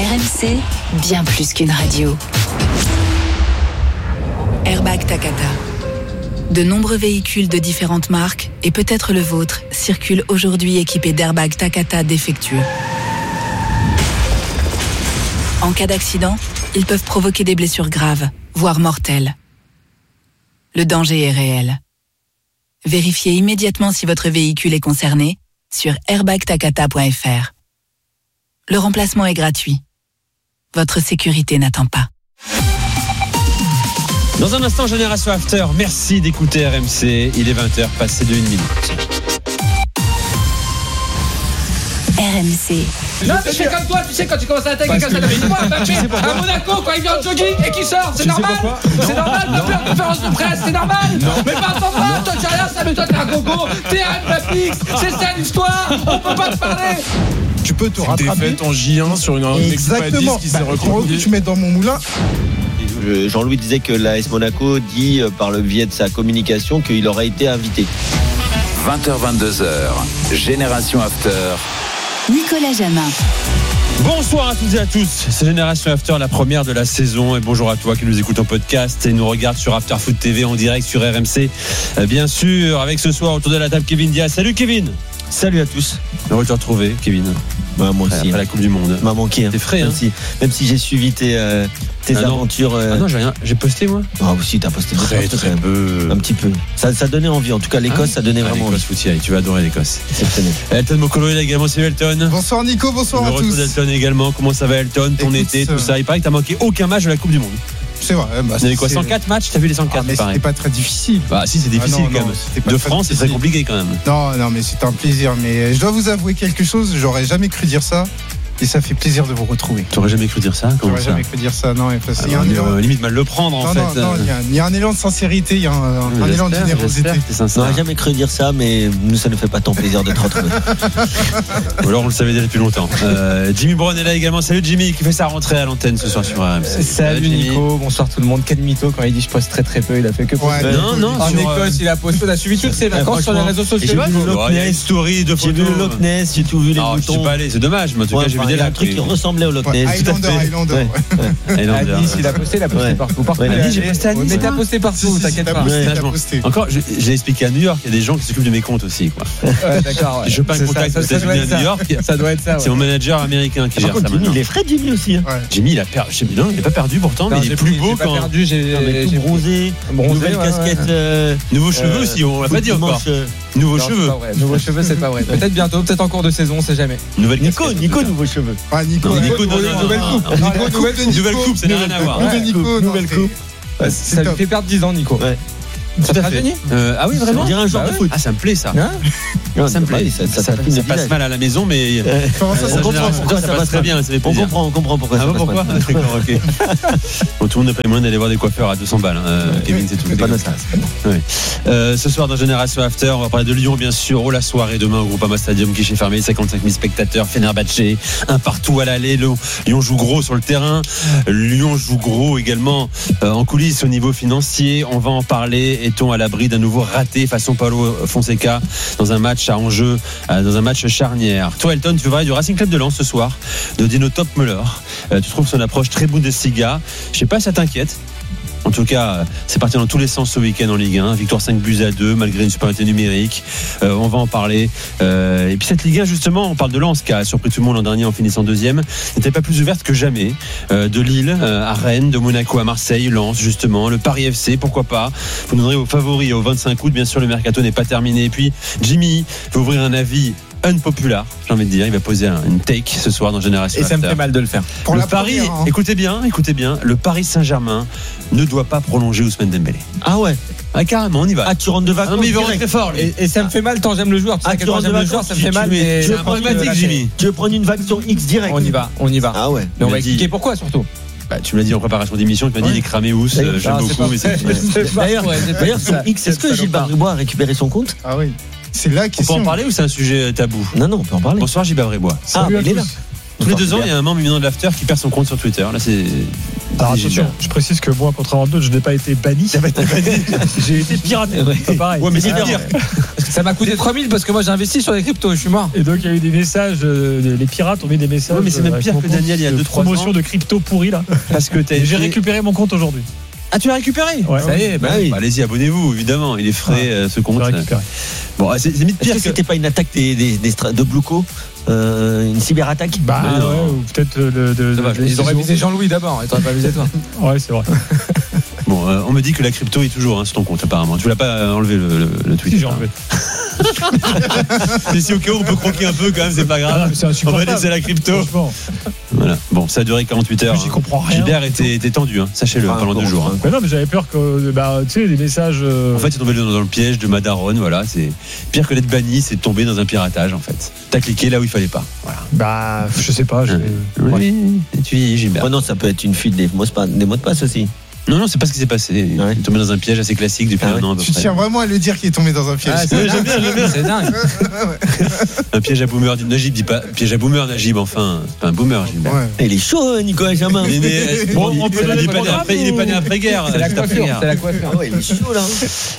RMC, bien plus qu'une radio. Airbag Takata. De nombreux véhicules de différentes marques, et peut-être le vôtre, circulent aujourd'hui équipés d'airbags Takata défectueux. En cas d'accident, ils peuvent provoquer des blessures graves, voire mortelles. Le danger est réel. Vérifiez immédiatement si votre véhicule est concerné sur airbagtakata.fr. Le remplacement est gratuit. Votre sécurité n'attend pas. Dans un instant, Génération After, merci d'écouter RMC. Il est 20h, passé de 1 minute. RMC. Non, mais je fais comme toi, tu sais, quand tu commences à attaquer quelqu'un, ça fait quoi Mbappé à Monaco, quand il vient en jogging et qu'il sort, c'est normal. C'est normal, Mbappé en conférence de presse, c'est normal. Mais pas à ton mal, toi tu as rien, ça, mais toi t'es un gogo, t'es un Mbappé, c'est ça l'histoire, on peut pas te parler. Tu peux te rattraper. Défaite en J1 sur une exactement. Qui s'est recroquevillée. Tu mets dans mon moulin. Jean-Louis disait que l'AS Monaco dit par le biais de sa communication qu'il aurait été invité. 20h-22h, Génération After. Nicolas Jamin. Bonsoir à toutes et à tous, c'est Génération After, la première de la saison. Et bonjour à toi qui nous écoute en podcast et nous regarde sur After Foot TV en direct sur RMC. Bien sûr, avec ce soir autour de la table Kevin Diaz. Salut Kevin. Salut à tous. Heureux de te retrouver Kevin. Bah, moi aussi. À la Coupe du Monde. M'a manqué. T'es frais, même si j'ai suivi tes aventures. Ah non, j'ai rien. J'ai posté moi. Ah aussi, t'as posté très peu. Un petit peu. Ça donnait envie. En tout cas, l'Écosse, ça donnait vraiment l'Écosse envie. Tu vas adorer l'Écosse. Exceptionnel. Elton Mokolo est là également. Salut Elton. Bonsoir Nico, bonsoir à tous. Le retour d'Elton également. Comment ça va Elton? Ton été, tout ça. Il paraît que t'as manqué aucun match de la Coupe du Monde. C'est vrai. Il y avait quoi, 104 matchs? T'as vu les 104? Mais c'était pas très difficile. Bah si, c'est difficile quand même. De France, c'est très compliqué quand même. Non, mais c'est un plaisir. Mais je dois vous avouer quelque chose. J'aurais jamais cru dire ça. Et ça fait plaisir de vous retrouver. T'aurais jamais cru dire ça? J'aurais jamais cru dire ça, non. Il y a un élan... limite mal le prendre en fait. Non, il y a un élan de sincérité, il y a un élan de générosité. J'aurais jamais cru dire ça, mais nous, ça ne fait pas tant plaisir de te retrouver. Ou alors on le savait déjà depuis longtemps. Jimmy Brown est là également. Salut Jimmy, qui fait sa rentrée à l'antenne ce soir sur RMC. Salut Nico, bonsoir tout le monde. Quel mytho, quand il dit je poste très très peu, il a fait que poster. Non, en Écosse, il a posté, on a suivi toutes ses vacances sur les réseaux sociaux. J'ai vu le Loch Ness, story de j'ai vu le Loch Ness, j'ai tout vu les boutons. Je suis pas allé, c'est dommage, mais en tout cas j'ai vu des trucs qui ressemblaient au Loch Ness. Highlander. À Nice, il a posté partout. À Nice, j'ai posté à Nice. Mais t'as posté partout, t'inquiète pas. Encore, j'ai expliqué à New York, il y a des gens qui s'occupent de mes comptes aussi. D'accord. Je pas un contact aux États-Unis à New York. Ça doit être ça. C'est mon manager américain qui gère ça maintenant. Jimmy, il est frais, Jimmy aussi. Jimmy, il a perdu. Non, il n'est pas perdu pourtant, mais il est plus beau quand. J'ai bronzé. Nouvelle casquette. Nouveaux cheveux aussi, on l'a pas dit encore. Nouveaux cheveux. Nouveaux cheveux, c'est pas vrai. Peut-être bientôt, peut-être en cours de saison, on sait jamais. Nico, nouveaux cheveux. Ah, Nico, nouvelle coupe, ça n'a rien à voir. Nouvelle coupe. Ça lui fait perdre 10 ans, Nico. Tout à fait. Ah oui, vraiment. On dirait un joueur de foot. Ah, ça me plaît ça. Ça me plaît. Ça passe mal à la maison, mais on comprend pourquoi ça passe très bien. On comprend pourquoi ça passe mal. D'accord, ok. Bon, tout le monde n'a pas les moyens d'aller voir des coiffeurs à 200 balles. Kevin, c'est tout. C'est pas notre place. Ce soir dans Génération After, on va parler de Lyon, bien sûr. Oh, la soirée demain au Groupama Stadium, guichet fermé, 55 000 spectateurs. Fenerbahçe, un partout à l'aller. Lyon joue gros sur le terrain. Lyon joue gros également en coulisses au niveau financier. On va en parler. Est-on à l'abri d'un nouveau raté façon Paulo Fonseca dans un match à enjeu, dans un match charnière? Toi, Elton, tu veux parler du Racing Club de Lens ce soir, de Dino Topmöller. Tu trouves son approche très Bundesliga. Je sais pas si ça t'inquiète. En tout cas, c'est parti dans tous les sens ce week-end en Ligue 1. Victoire 5-2 malgré une supériorité numérique. On va en parler. Et puis cette Ligue 1, justement, on parle de Lens qui a surpris tout le monde l'an dernier en finissant deuxième. N'était pas plus ouverte que jamais. De Lille à Rennes, de Monaco à Marseille, Lens justement, le Paris FC, pourquoi pas. Vous donnerez vos favoris au 25 août. Bien sûr, le mercato n'est pas terminé. Et puis Jimmy va ouvrir un avis unpopular, j'ai envie de dire. Il va poser une take ce soir dans Génération After. Et ça me fait mal de le faire. Pour le la Paris, première, hein. écoutez bien, le Paris Saint-Germain ne doit pas prolonger Ousmane Dembélé. Ah ouais. Ah carrément, on y va. Ah, tu rentres de vacances. Non mais il va rentrer fort. Et ça me fait mal tant j'aime le joueur. Ah, tu rentres de vacances, ça me fait mal. C'est un pragmatique, Jimmy. Tu veux prendre une vague sur X direct? On y va. Ah ouais. Mais on va expliquer pourquoi surtout. Bah, tu me l'as dit en préparation d'émission, tu m'as dit il est cramé Ous, j'aime beaucoup, mais c'est. D'ailleurs, sur X, est-ce que Gilles Baribois a récupéré son compte? Ah oui. C'est la On peut question. en parler ou c'est un sujet tabou? Non, on peut en parler. Bonsoir Gilles Baribois. Ah, il est là. Tous les 2 ans, il y a un membre éminent de l'after qui perd son compte sur Twitter. Là, c'est. Alors attention, je précise que moi, contrairement à d'autres, je n'ai pas été banni. J'ai été piraté. C'est pareil. Ouais, mais c'est pire. Ça m'a coûté 3000 parce que moi j'ai investi sur les cryptos, je suis mort. Et donc il y a eu des messages, les pirates ont mis des messages. Ouais, mais c'est même pire que Daniel il y a 2-3 ans. Promotion de crypto pourri là. Parce que j'ai récupéré mon compte aujourd'hui. Ah, tu l'as récupéré? Ouais. Ça y est, bah oui. Allez-y, abonnez-vous, évidemment. Il est frais, ce compte. Bon, c'est limite pire. Est-ce que c'était pas une attaque de Blueco, une cyberattaque? Bah ouais, ou peut-être ils auraient visé Jean-Louis d'abord, ils t'auraient pas visé toi. Ouais, c'est vrai. Bon, on me dit que la crypto est toujours sur ton compte, apparemment. Tu l'as pas enlevé le tweet? Si, j'ai enlevé. Mais si au cas où on peut croquer un peu, quand même, c'est pas grave. On va laisser la crypto. Voilà. Bon, ça a duré 48 heures. J'y comprends rien. Gilbert était tendu, sachez-le, pendant 2 jours. Mais non, mais j'avais peur que, tu sais, des messages. En fait, c'est tombé dans le piège de Madaron. Voilà, c'est pire que d'être banni, c'est de tomber dans un piratage, en fait. T'as cliqué là où il fallait pas. Voilà. Bah, je sais pas. Oui, tu y es, Gilbert. Oh non, ça peut être une fuite des mots de passe aussi. Non, c'est pas ce qui s'est passé. Il est tombé dans un piège assez classique depuis un an. Tu tiens vraiment à le dire qu'il est tombé dans un piège. J'aime bien. C'est dingue. Un piège à boomer. Najib dit pas piège à boomer, Najib. Enfin, c'est pas un boomer, Gilbert. Ouais. Il est chaud, Nicolas Jamin. Bon, on peut donner il est pas né après-guerre. C'est la coiffure. Ouais, il est chaud là.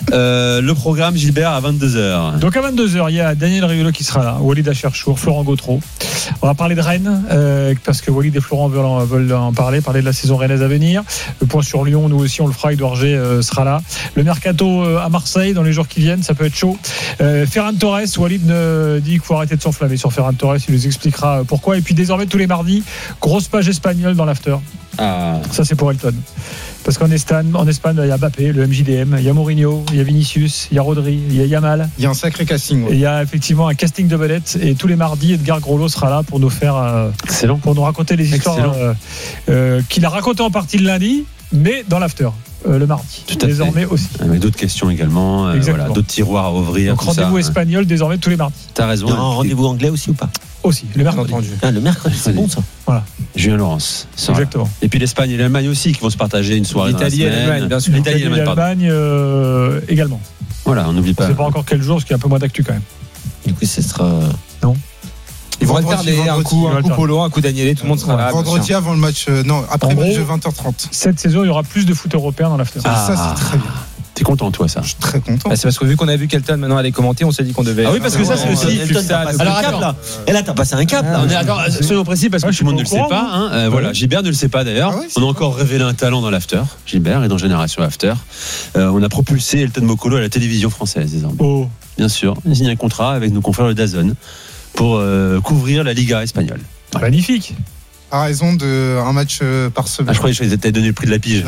Le programme, Gilbert, à 22h. Donc à 22h, il y a Daniel Riolo qui sera là, Walid Acharchour, Florent Gautreau. On va parler de Rennes, parce que Walid et Florent veulent en parler de la saison rennaise à venir. Le point sur Lyon, nous aussi on le fera, Edouard G sera là. Le mercato à Marseille dans les jours qui viennent, ça peut être chaud. Ferran Torres, Walid dit qu'il faut arrêter de s'enflammer sur Ferran Torres, il nous expliquera pourquoi. Et puis désormais tous les mardis, grosse page espagnole dans l'after. Ça c'est pour Elton. Parce qu'en Espagne, il y a Mbappé, le MJDM, il y a Mourinho, il y a Vinicius, il y a Rodri, il y a Yamal. Il y a un sacré casting. Et il y a effectivement un casting de vedettes. Et tous les mardis, Edgar Groslo sera là pour nous faire, pour nous raconter les histoires qu'il a racontées en partie le lundi, mais dans l'after. Le mardi, désormais aussi. Avec d'autres questions également, voilà, d'autres tiroirs à ouvrir. Donc rendez-vous espagnol désormais tous les mardis. T'as raison. Rendez-vous anglais aussi ou pas? Aussi, le mercredi. Le mercredi, c'est bon ça. Voilà. Julien Laurence. Exactement. Et puis l'Espagne et l'Allemagne aussi qui vont se partager une soirée. L'Italie et l'Allemagne, bien sûr. L'Italie et l'Allemagne également. Voilà, on n'oublie pas. On ne sait pas encore quel jour, parce qu'il y a un peu moins d'actu quand même. Du coup, ce sera. Non. Ils vont alterner un coup Polo, un coup Danielé, tout le monde sera là. Vendredi avant le match, après le match de 20h30. Cette saison, il y aura plus de foot européen dans l'after. Ça, c'est très bien. T'es content, toi, ça? Je suis très content. C'est parce que vu qu'on a vu qu'Elton maintenant aller commenter, on s'est dit qu'on devait. Ah oui, parce que ça, c'est aussi. Alors attends. Et là, t'as passé un cap. Soyons précis parce que tout le monde ne le sait pas. Voilà, Gilbert ne le sait pas d'ailleurs. On a encore révélé un talent dans l'after. Gilbert est dans Génération After. On a propulsé Elton Mokolo à la télévision française désormais. Oh. Bien sûr. Il signe un contrat avec nos confrères de DAZN pour couvrir la Liga espagnole. Voilà. Magnifique. À raison d'un match par semaine. Je croyais que t'avais donné le prix de la pige.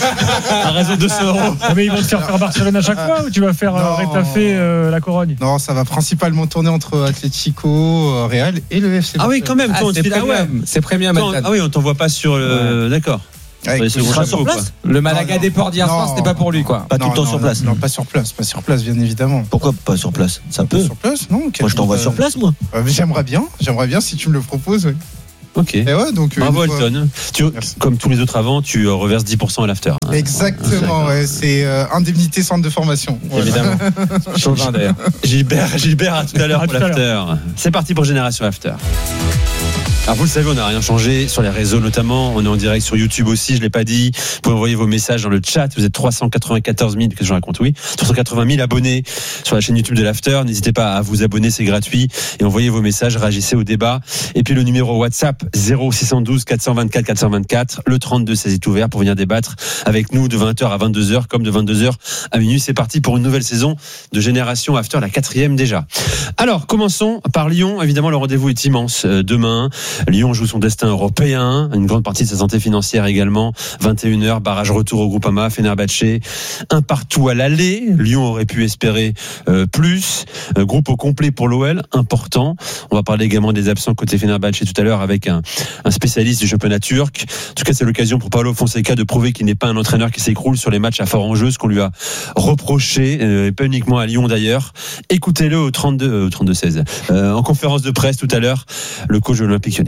À raison de 200 €. Mais ils vont te faire Barcelone à chaque fois ou tu vas faire Rétafé la Corogne? Non, ça va principalement tourner entre Atlético, Real et le FC. Ah oui, quand même. C'est premium. Ah oui, on t'envoie pas sur le. D'accord. Il sera sur place. Le Malaga Déport d'hier soir, c'était pas pour lui, quoi. Pas tout le temps sur place. Non, pas sur place, bien évidemment. Pourquoi pas sur place? Ça peut. Sur place, non. Moi, je t'envoie sur place, moi. J'aimerais bien si tu me le proposes. Oui. Ok. Et ouais, donc, bravo Elton. Comme tous les autres avant, tu reverses 10% à l'after. Exactement, c'est indemnité centre de formation. Voilà. Évidemment. Chauvin d'ailleurs. Gilbert, à tout à l'heure pour l'after. C'est parti pour Génération After. Alors vous le savez, on n'a rien changé sur les réseaux notamment. On est en direct sur YouTube aussi, je l'ai pas dit. Vous pouvez envoyer vos messages dans le chat. Vous êtes 394 000, qu'est-ce que je raconte? Oui, 380 000 abonnés sur la chaîne YouTube de l'After. N'hésitez pas à vous abonner, c'est gratuit. Et envoyez vos messages, réagissez au débat. Et puis le numéro WhatsApp 0612 424 424. Le 32 16 est ouvert pour venir débattre avec nous de 20h à 22h, comme de 22h à minuit. C'est parti pour une nouvelle saison de Génération After, la 4e déjà. Alors, commençons par Lyon. Évidemment, le rendez-vous est immense. Demain, Lyon joue son destin européen, une grande partie de sa santé financière également. 21h, barrage retour au Groupama, Fenerbahçe, un partout à l'aller. Lyon aurait pu espérer plus. Groupe au complet pour l'OL, important. On va parler également des absents côté Fenerbahçe tout à l'heure avec un spécialiste du championnat turc. En tout cas, c'est l'occasion pour Paulo Fonseca de prouver qu'il n'est pas un entraîneur qui s'écroule sur les matchs à fort enjeu, ce qu'on lui a reproché, et pas uniquement à Lyon d'ailleurs. Écoutez-le au 32-16. En conférence de presse tout à l'heure, le coach de l'Olympique Lyonnais.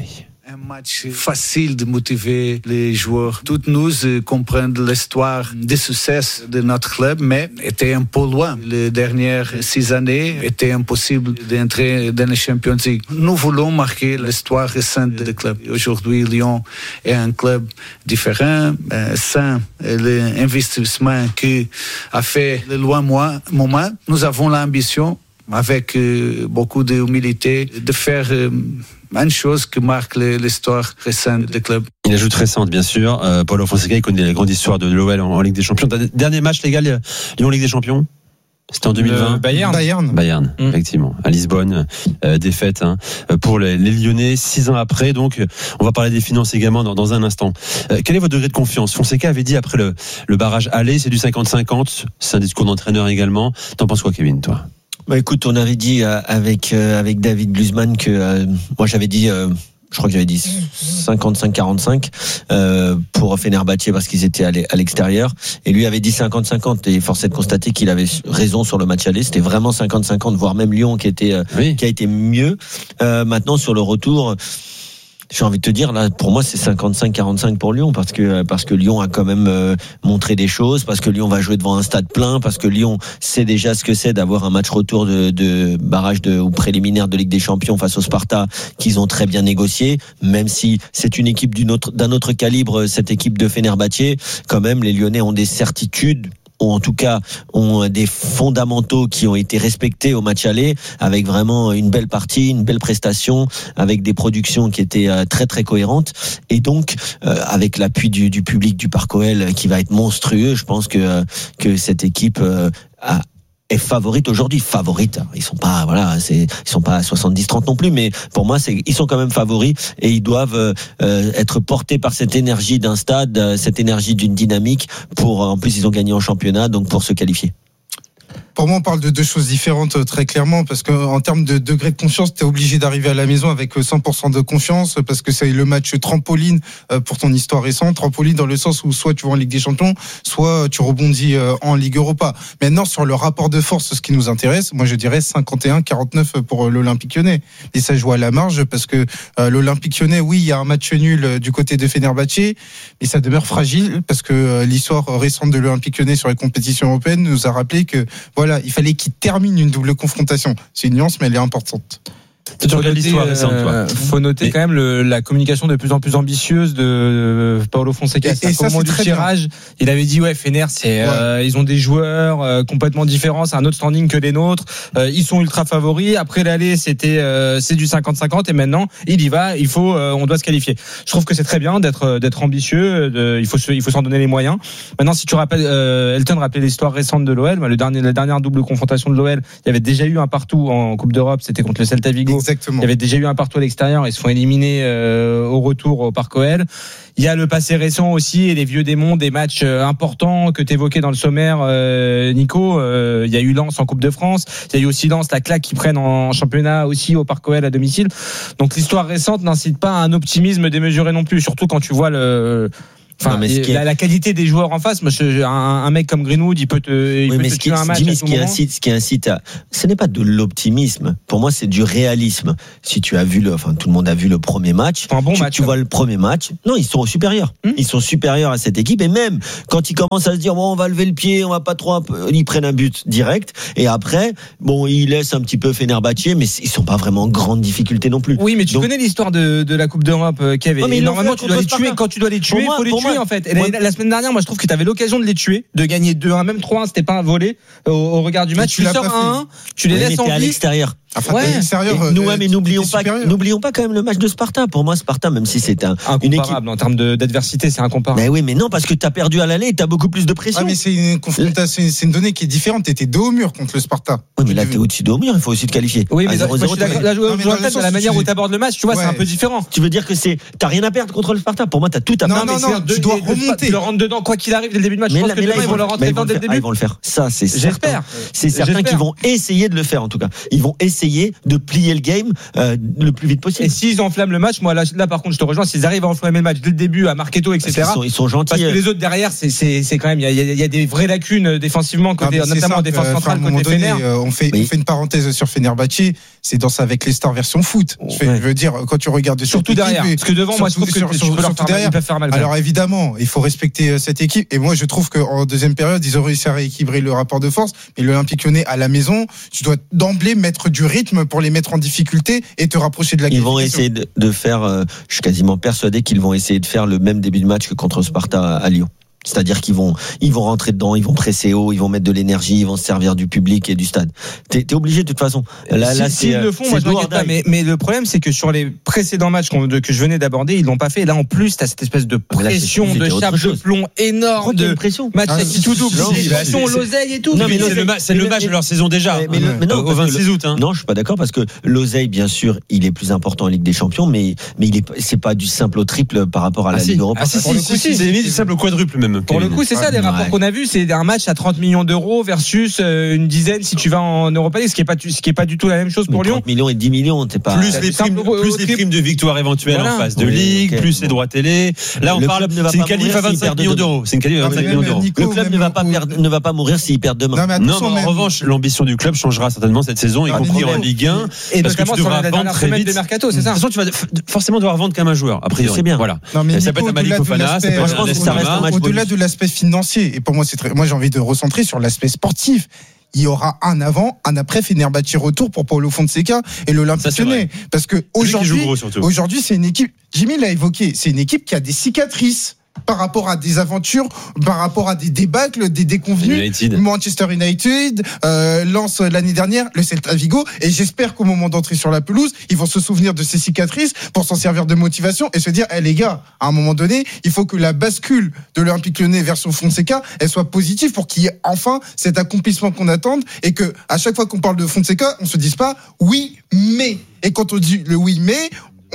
Un match facile de motiver les joueurs. Toutes nous comprennent l'histoire du succès de notre club, mais était un peu loin. Les dernières 6 années, était impossible d'entrer dans la Champions League. Nous voulons marquer l'histoire récente du club. Aujourd'hui, Lyon est un club différent, sans l'investissement qu'a fait le loin moment. Nous avons l'ambition, avec beaucoup d'humilité, de faire une chose qui marque l'histoire récente du club. Il ajoute récente, bien sûr. Paulo Fonseca, il connaît la grande histoire de l'OL en Ligue des Champions. Dernier match légal, Lyon Ligue des Champions, c'était en 2020. Bayern, effectivement, à Lisbonne, défaite pour les Lyonnais 6 ans après. Donc, on va parler des finances également dans un instant. Quel est votre degré de confiance? Fonseca avait dit après le barrage aller, c'est du 50-50. C'est un discours d'entraîneur également. T'en penses quoi, Kevin, toi? Écoute, on avait dit avec David Glusman que moi j'avais dit je crois que j'avais dit 55-45 pour Fenerbahçe parce qu'ils étaient à l'extérieur, et lui avait dit 50-50, et force est de constater qu'il avait raison sur le match aller. C'était vraiment 50-50, voire même Lyon qui a été mieux. Maintenant sur le retour, j'ai envie de te dire, là, pour moi, c'est 55-45 pour Lyon, parce que Lyon a quand même montré des choses, parce que Lyon va jouer devant un stade plein, parce que Lyon sait déjà ce que c'est d'avoir un match retour de barrage ou préliminaire de Ligue des Champions face au Sparta, qu'ils ont très bien négocié, même si c'est une équipe d'un autre calibre, cette équipe de Fenerbahçe. Quand même, les Lyonnais ont des certitudes, ou en tout cas ont des fondamentaux qui ont été respectés au match aller, avec vraiment une belle partie, une belle prestation, avec des productions qui étaient très très cohérentes, et donc avec l'appui du public du Parc OL qui va être monstrueux. Je pense que cette équipe est favorite aujourd'hui. Favorite, ils sont pas à 70-30 non plus, mais pour moi ils sont quand même favoris, et ils doivent être portés par cette énergie d'un stade, cette énergie d'une dynamique, en plus ils ont gagné en championnat, donc pour se qualifier. Pour moi, on parle de deux choses différentes très clairement, parce qu'en termes de degré de confiance, tu es obligé d'arriver à la maison avec 100% de confiance, parce que c'est le match trampoline pour ton histoire récente. Trampoline dans le sens où soit tu vas en Ligue des Champions, soit tu rebondis en Ligue Europa. Maintenant, sur le rapport de force, ce qui nous intéresse, moi je dirais 51-49 pour l'Olympique Lyonnais. Et ça joue à la marge, parce que l'Olympique Lyonnais, oui, il y a un match nul du côté de Fenerbahçe, mais ça demeure fragile, parce que l'histoire récente de l'Olympique Lyonnais sur les compétitions européennes nous a rappelé que voilà, il fallait qu'il termine une double confrontation. C'est une nuance, mais elle est importante. Faut noter quand même la communication de plus en plus ambitieuse de Paulo Fonseca. Et ça, au moment du tirage, il avait dit Fener, ils ont des joueurs complètement différents, c'est un autre standing que les nôtres. Ils sont ultra favoris. Après l'aller, c'est du 50-50, et maintenant il y va. On doit se qualifier. Je trouve que c'est très bien d'être ambitieux. Il faut s'en donner les moyens. Maintenant, si tu rappelles, Elton rappelait l'histoire récente de l'OL. La dernière double confrontation de l'OL, il y avait déjà eu un partout en Coupe d'Europe. C'était contre le Celta Vigo. Exactement. Il y avait déjà eu un partout à l'extérieur. Ils se font éliminer au retour au Parc OL. Il y a le passé récent aussi, et les vieux démons, des matchs importants que tu évoquais dans le sommaire, Nico. Il y a eu Lens en Coupe de France. Il y a eu aussi Lens, la claque qu'ils prennent en championnat aussi au Parc OL à domicile. Donc l'histoire récente n'incite pas à un optimisme démesuré non plus, surtout quand tu vois la qualité des joueurs en face. Moi, un mec comme Greenwood, il peut te tuer un match. Ce qui incite ce n'est pas de l'optimisme. Pour moi, c'est du réalisme. Si tu as vu tout le monde a vu le premier match. Un bon match. Tu vois le premier match. Non, ils sont supérieurs. Ils sont supérieurs à cette équipe, et même quand ils commencent à se dire on va lever le pied, on va pas trop, ils prennent un but direct, et après, ils laissent un petit peu Fenerbahçe, mais ils sont pas vraiment en grande difficulté non plus. Oui, mais tu connais l'histoire de la Coupe d'Europe, Kevin. Mais normalement, tu dois les tuer. Quand tu dois les tuer, il faut les tuer. En fait, la semaine dernière, moi je trouve que tu avais l'occasion de les tuer, de gagner 2-1, même 3-1, c'était pas un volé au regard du match. Tu sors 1-1, tu les laisses en vie. À l'extérieur. Mais n'oublions pas quand même le match de Sparta. Pour moi, Sparta, même si c'est une équipe en termes d'adversité, c'est incomparable. Mais oui, mais non, parce que t'as perdu à l'aller, t'as beaucoup plus de pression. Mais c'est une confrontation, c'est une donnée qui est différente. T'étais dos au mur contre le Sparta. Oui, mais là t'es au-dessus dos au mur, il faut aussi te qualifier. Oui, mais la manière où t'abordes le match, tu vois, c'est un peu différent. Tu veux dire que t'as rien à perdre contre le Sparta? Pour moi, t'as tout à perdre. Non, tu dois remonter. Tu leur rentres dedans, quoi qu'il arrive dès le début de match. Je pense que demain, ils vont leur rentrer dedans dès le début. Ils vont le faire. Ça, c'est certain. J'espère. C'est certain qu'ils vont essayer de le faire, en tout cas. Ils vont essayer de plier le game le plus vite possible. Et s'ils enflamment le match, moi là par contre, je te rejoins. S'ils arrivent à enflammer le match dès le début, à marquer tôt, etc. Ils sont gentils. Parce que les autres derrière, c'est quand même, il y a des vraies lacunes défensivement, notamment en défense centrale, côté Fener. On fait une parenthèse sur Fenerbahçe. C'est Danse avec les stars version foot. Je veux dire, quand tu regardes surtout derrière, parce que devant, moi je trouve que ils peuvent faire mal. Alors évidemment, il faut respecter cette équipe. Et moi, je trouve qu'en deuxième période, ils ont réussi à rééquilibrer le rapport de force. Mais l'Olympique Lyonnais à la maison, tu dois d'emblée mettre du rythme pour les mettre en difficulté et te rapprocher de la qualification. Ils vont essayer de faire. Je suis quasiment persuadé qu'ils vont essayer de faire le même début de match que contre Sparta à Lyon. C'est-à-dire qu'ils vont rentrer dedans, ils vont presser haut, ils vont mettre de l'énergie, ils vont se servir du public et du stade. T'es obligé de toute façon. Là, s'ils le font, moi je m'inquiète pas. Mais le problème, c'est que sur les précédents matchs que je venais d'aborder, ils l'ont pas fait. Et là, en plus, t'as cette espèce de pression, de chape de plomb énorme, de match qui tout double, l'oseille et tout. Non, mais c'est le match de leur saison déjà. Au 26 août. Non, je suis pas d'accord parce que l'oseille, bien sûr, il est plus important en Ligue des Champions, mais c'est pas du simple au triple par rapport à la Ligue Europa. C'est limite du simple au quadruple même. Pour le coup, c'est ça, les rapports qu'on a vus, c'est un match à 30 millions d'euros versus une dizaine si tu vas en Europa League, ce qui est pas du tout la même chose pour Lyon. 30 millions et 10 millions, t'es pas. Plus les primes de victoire éventuelles en phase de Ligue, plus les droits télé. Là, on parle, c'est une qualif à 25 millions d'euros. C'est une qualif à 25 millions d'euros. Le club ne va pas mourir s'il perd demain. Non, mais en revanche, l'ambition du club changera certainement cette saison, y compris en Ligue 1. Et notamment sur la dernière semaine de mercato, c'est ça. De toute façon, tu vas forcément devoir vendre qu'un joueur, a priori. C'est bien. Voilà. Ça peut être un Malik Fofana, ça peut être au-delà de l'aspect financier. Et pour moi, moi, j'ai envie de recentrer sur l'aspect sportif. Il y aura un avant, un après Fenerbahçe retour pour Paulo Fonseca et l'Olympique Lyonnais. Parce que aujourd'hui, c'est une équipe, Jimmy l'a évoqué, c'est une équipe qui a des cicatrices par rapport à des aventures, par rapport à des débâcles, des déconvenues. Manchester United, Lens l'année dernière, le Celta Vigo, et j'espère qu'au moment d'entrer sur la pelouse, ils vont se souvenir de ces cicatrices pour s'en servir de motivation et se dire, les gars, à un moment donné, il faut que la bascule de l'Olympique Lyonnais version Fonseca, elle soit positive pour qu'il y ait enfin cet accomplissement qu'on attend et que à chaque fois qu'on parle de Fonseca, on se dise pas oui mais. Et quand on dit le oui mais,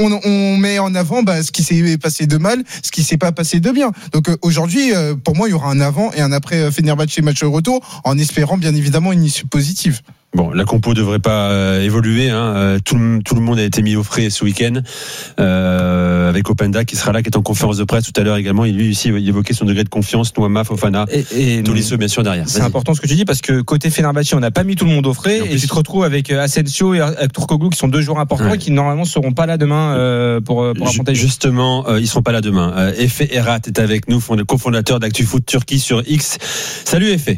on met en avant ce qui s'est passé de mal, ce qui s'est pas passé de bien. Donc aujourd'hui, pour moi, il y aura un avant et un après Fenerbahçe match retour, en espérant bien évidemment une issue positive. Bon, la compo devrait pas évoluer. Tout le monde a été mis au frais ce week-end avec Openda qui sera là, qui est en conférence de presse tout à l'heure également. Lui aussi, il évoquait son degré de confiance. Noama, Fofana, Tolisso bien sûr derrière. C'est important ce que tu dis parce que côté Fenerbahçe, on n'a pas mis tout le monde au frais et tu te retrouves avec Asensio et Turkoglu qui sont deux joueurs importants qui normalement seront pas là demain pour affronter. Justement, ils seront pas là demain. Efe Erat est avec nous, cofondateur d'ActuFoot Turquie sur X. Salut Efe.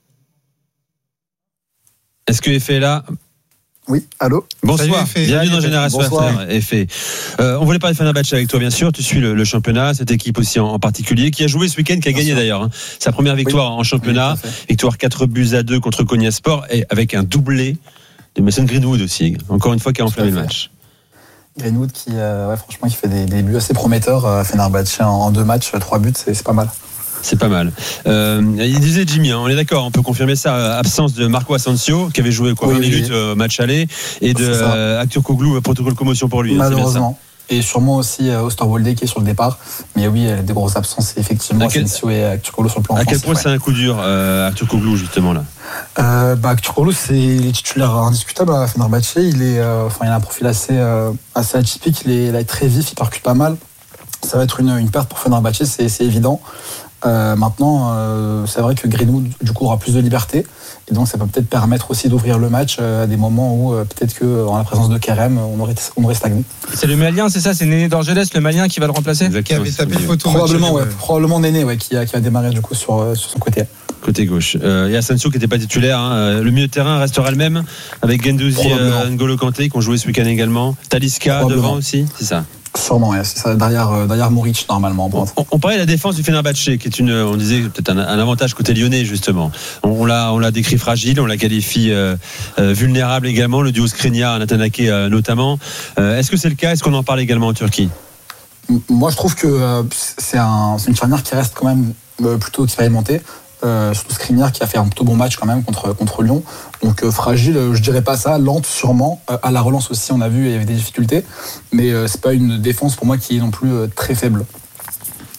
Est-ce que Efe est là? Oui, allô. Bonsoir, bienvenue dans Génération After, Efe. On voulait parler de Fenerbahçe avec toi, bien sûr. Tu suis le championnat, cette équipe aussi en particulier, qui a joué ce week-end, qui a gagné d'ailleurs. Sa première victoire en championnat, victoire 4-2 contre Konyaspor, et avec un doublé de Mason Greenwood aussi, encore une fois, qui a enflammé le match. Greenwood qui, franchement, qui fait des buts assez prometteurs à Fenerbahçe en 2 matchs, 3 buts, c'est pas mal. C'est pas mal. Il disait Jimmy, on est d'accord, on peut confirmer ça. Absence de Marco Asensio, qui avait joué 20 minutes match aller, et de Turkoglu, protocole commotion pour lui. Malheureusement. Et sûrement aussi Osterwolde qui est sur le départ. Mais oui, il y a des grosses absences, effectivement. Asensio et Turkoglu sur le plan offensif. À quel point c'est un coup dur, Turkoglu, justement, là? Turkoglu, il est titulaire indiscutable à Fenerbahçe. Il a un profil assez atypique. Il est très vif, il percute pas mal. Ça va être une perte pour Fenerbahçe, c'est évident. Maintenant, c'est vrai que Greenwood du coup aura plus de liberté et donc ça peut peut-être permettre aussi d'ouvrir le match à des moments où peut-être que en la présence de Kerem on aurait stagné. C'est le Malien, c'est ça, c'est Néné d'Orgelès, le Malien qui va le remplacer. Qui avait tapé photo. Probablement Néné qui va démarrer du coup sur son côté. Côté gauche. Et Asensio qui n'était pas titulaire. Le milieu de terrain restera le même avec Guendouzi, N'Golo Kanté qui ont joué ce week-end également. Talisca devant aussi, c'est ça. Sûrement, c'est ça, derrière Muric normalement. On parlait de la défense du Fenerbahçe, qui est on disait peut-être un avantage côté lyonnais justement. On l'a décrit fragile, on la qualifie vulnérable également. Le duo Skriniar, Natanake notamment. Est-ce que c'est le cas? Est-ce qu'on en parle également en Turquie? Moi, je trouve que c'est une charnière qui reste quand même plutôt expérimentée. Surtout Skriniar qui a fait un plutôt bon match quand même contre Lyon. Donc fragile, je dirais pas ça, lente sûrement. À la relance aussi, on a vu, il y avait des difficultés. Mais c'est pas une défense pour moi qui est non plus très faible.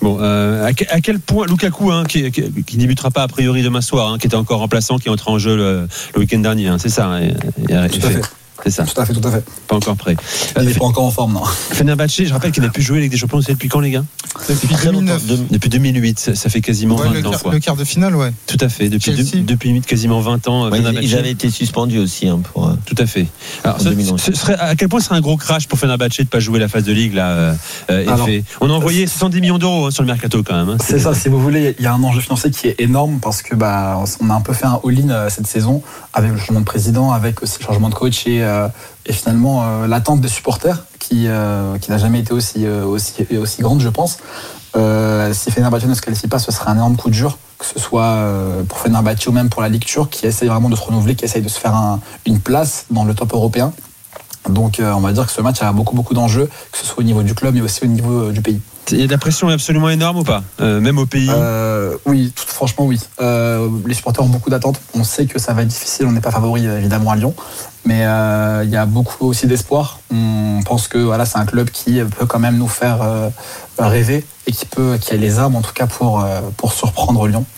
Bon, à quel point Lukaku, qui débutera pas a priori demain soir, qui était encore remplaçant, qui est entré en jeu le week-end dernier, c'est ça. Tout à fait. C'est ça. Tout à fait. Pas encore prêt. Il n'est pas encore en forme, non. Fenerbahçe, je rappelle qu'il n'a plus joué avec des champions. C'est depuis quand, les gars? Depuis 2009. Depuis 2008. Ça fait quasiment 20 ans. Le quart de finale, ouais. Tout à fait. Depuis quasiment 20 ans. Ils avaient été suspendus aussi. Tout à fait. Alors, à quel point ce serait un gros crash pour Fenerbahçe de ne pas jouer la phase de Ligue là, on a envoyé 70 millions d'euros sur le mercato quand même. C'est ça, si vous voulez, il y a un enjeu financier qui est énorme parce que on a un peu fait un all-in cette saison avec le changement de président, avec aussi le changement de coach et finalement l'attente des supporters qui n'a jamais été aussi grande, je pense. Si Fenerbahçe ne se qualifie pas, ce serait un énorme coup dur, que ce soit pour Fenerbahçe ou même pour la Ligue turque, qui essaye vraiment de se renouveler, qui essaye de se faire une place dans le top européen. Donc on va dire que ce match a beaucoup d'enjeux, que ce soit au niveau du club mais aussi au niveau du pays. Il y a de la pression absolument énorme ou pas, même au pays? Oui, franchement oui. Les supporters ont beaucoup d'attentes. On sait que ça va être difficile, on n'est pas favori évidemment à Lyon, mais il y a beaucoup aussi d'espoir. On pense que c'est un club qui peut quand même nous faire rêver et qui a les armes en tout cas pour surprendre Lyon.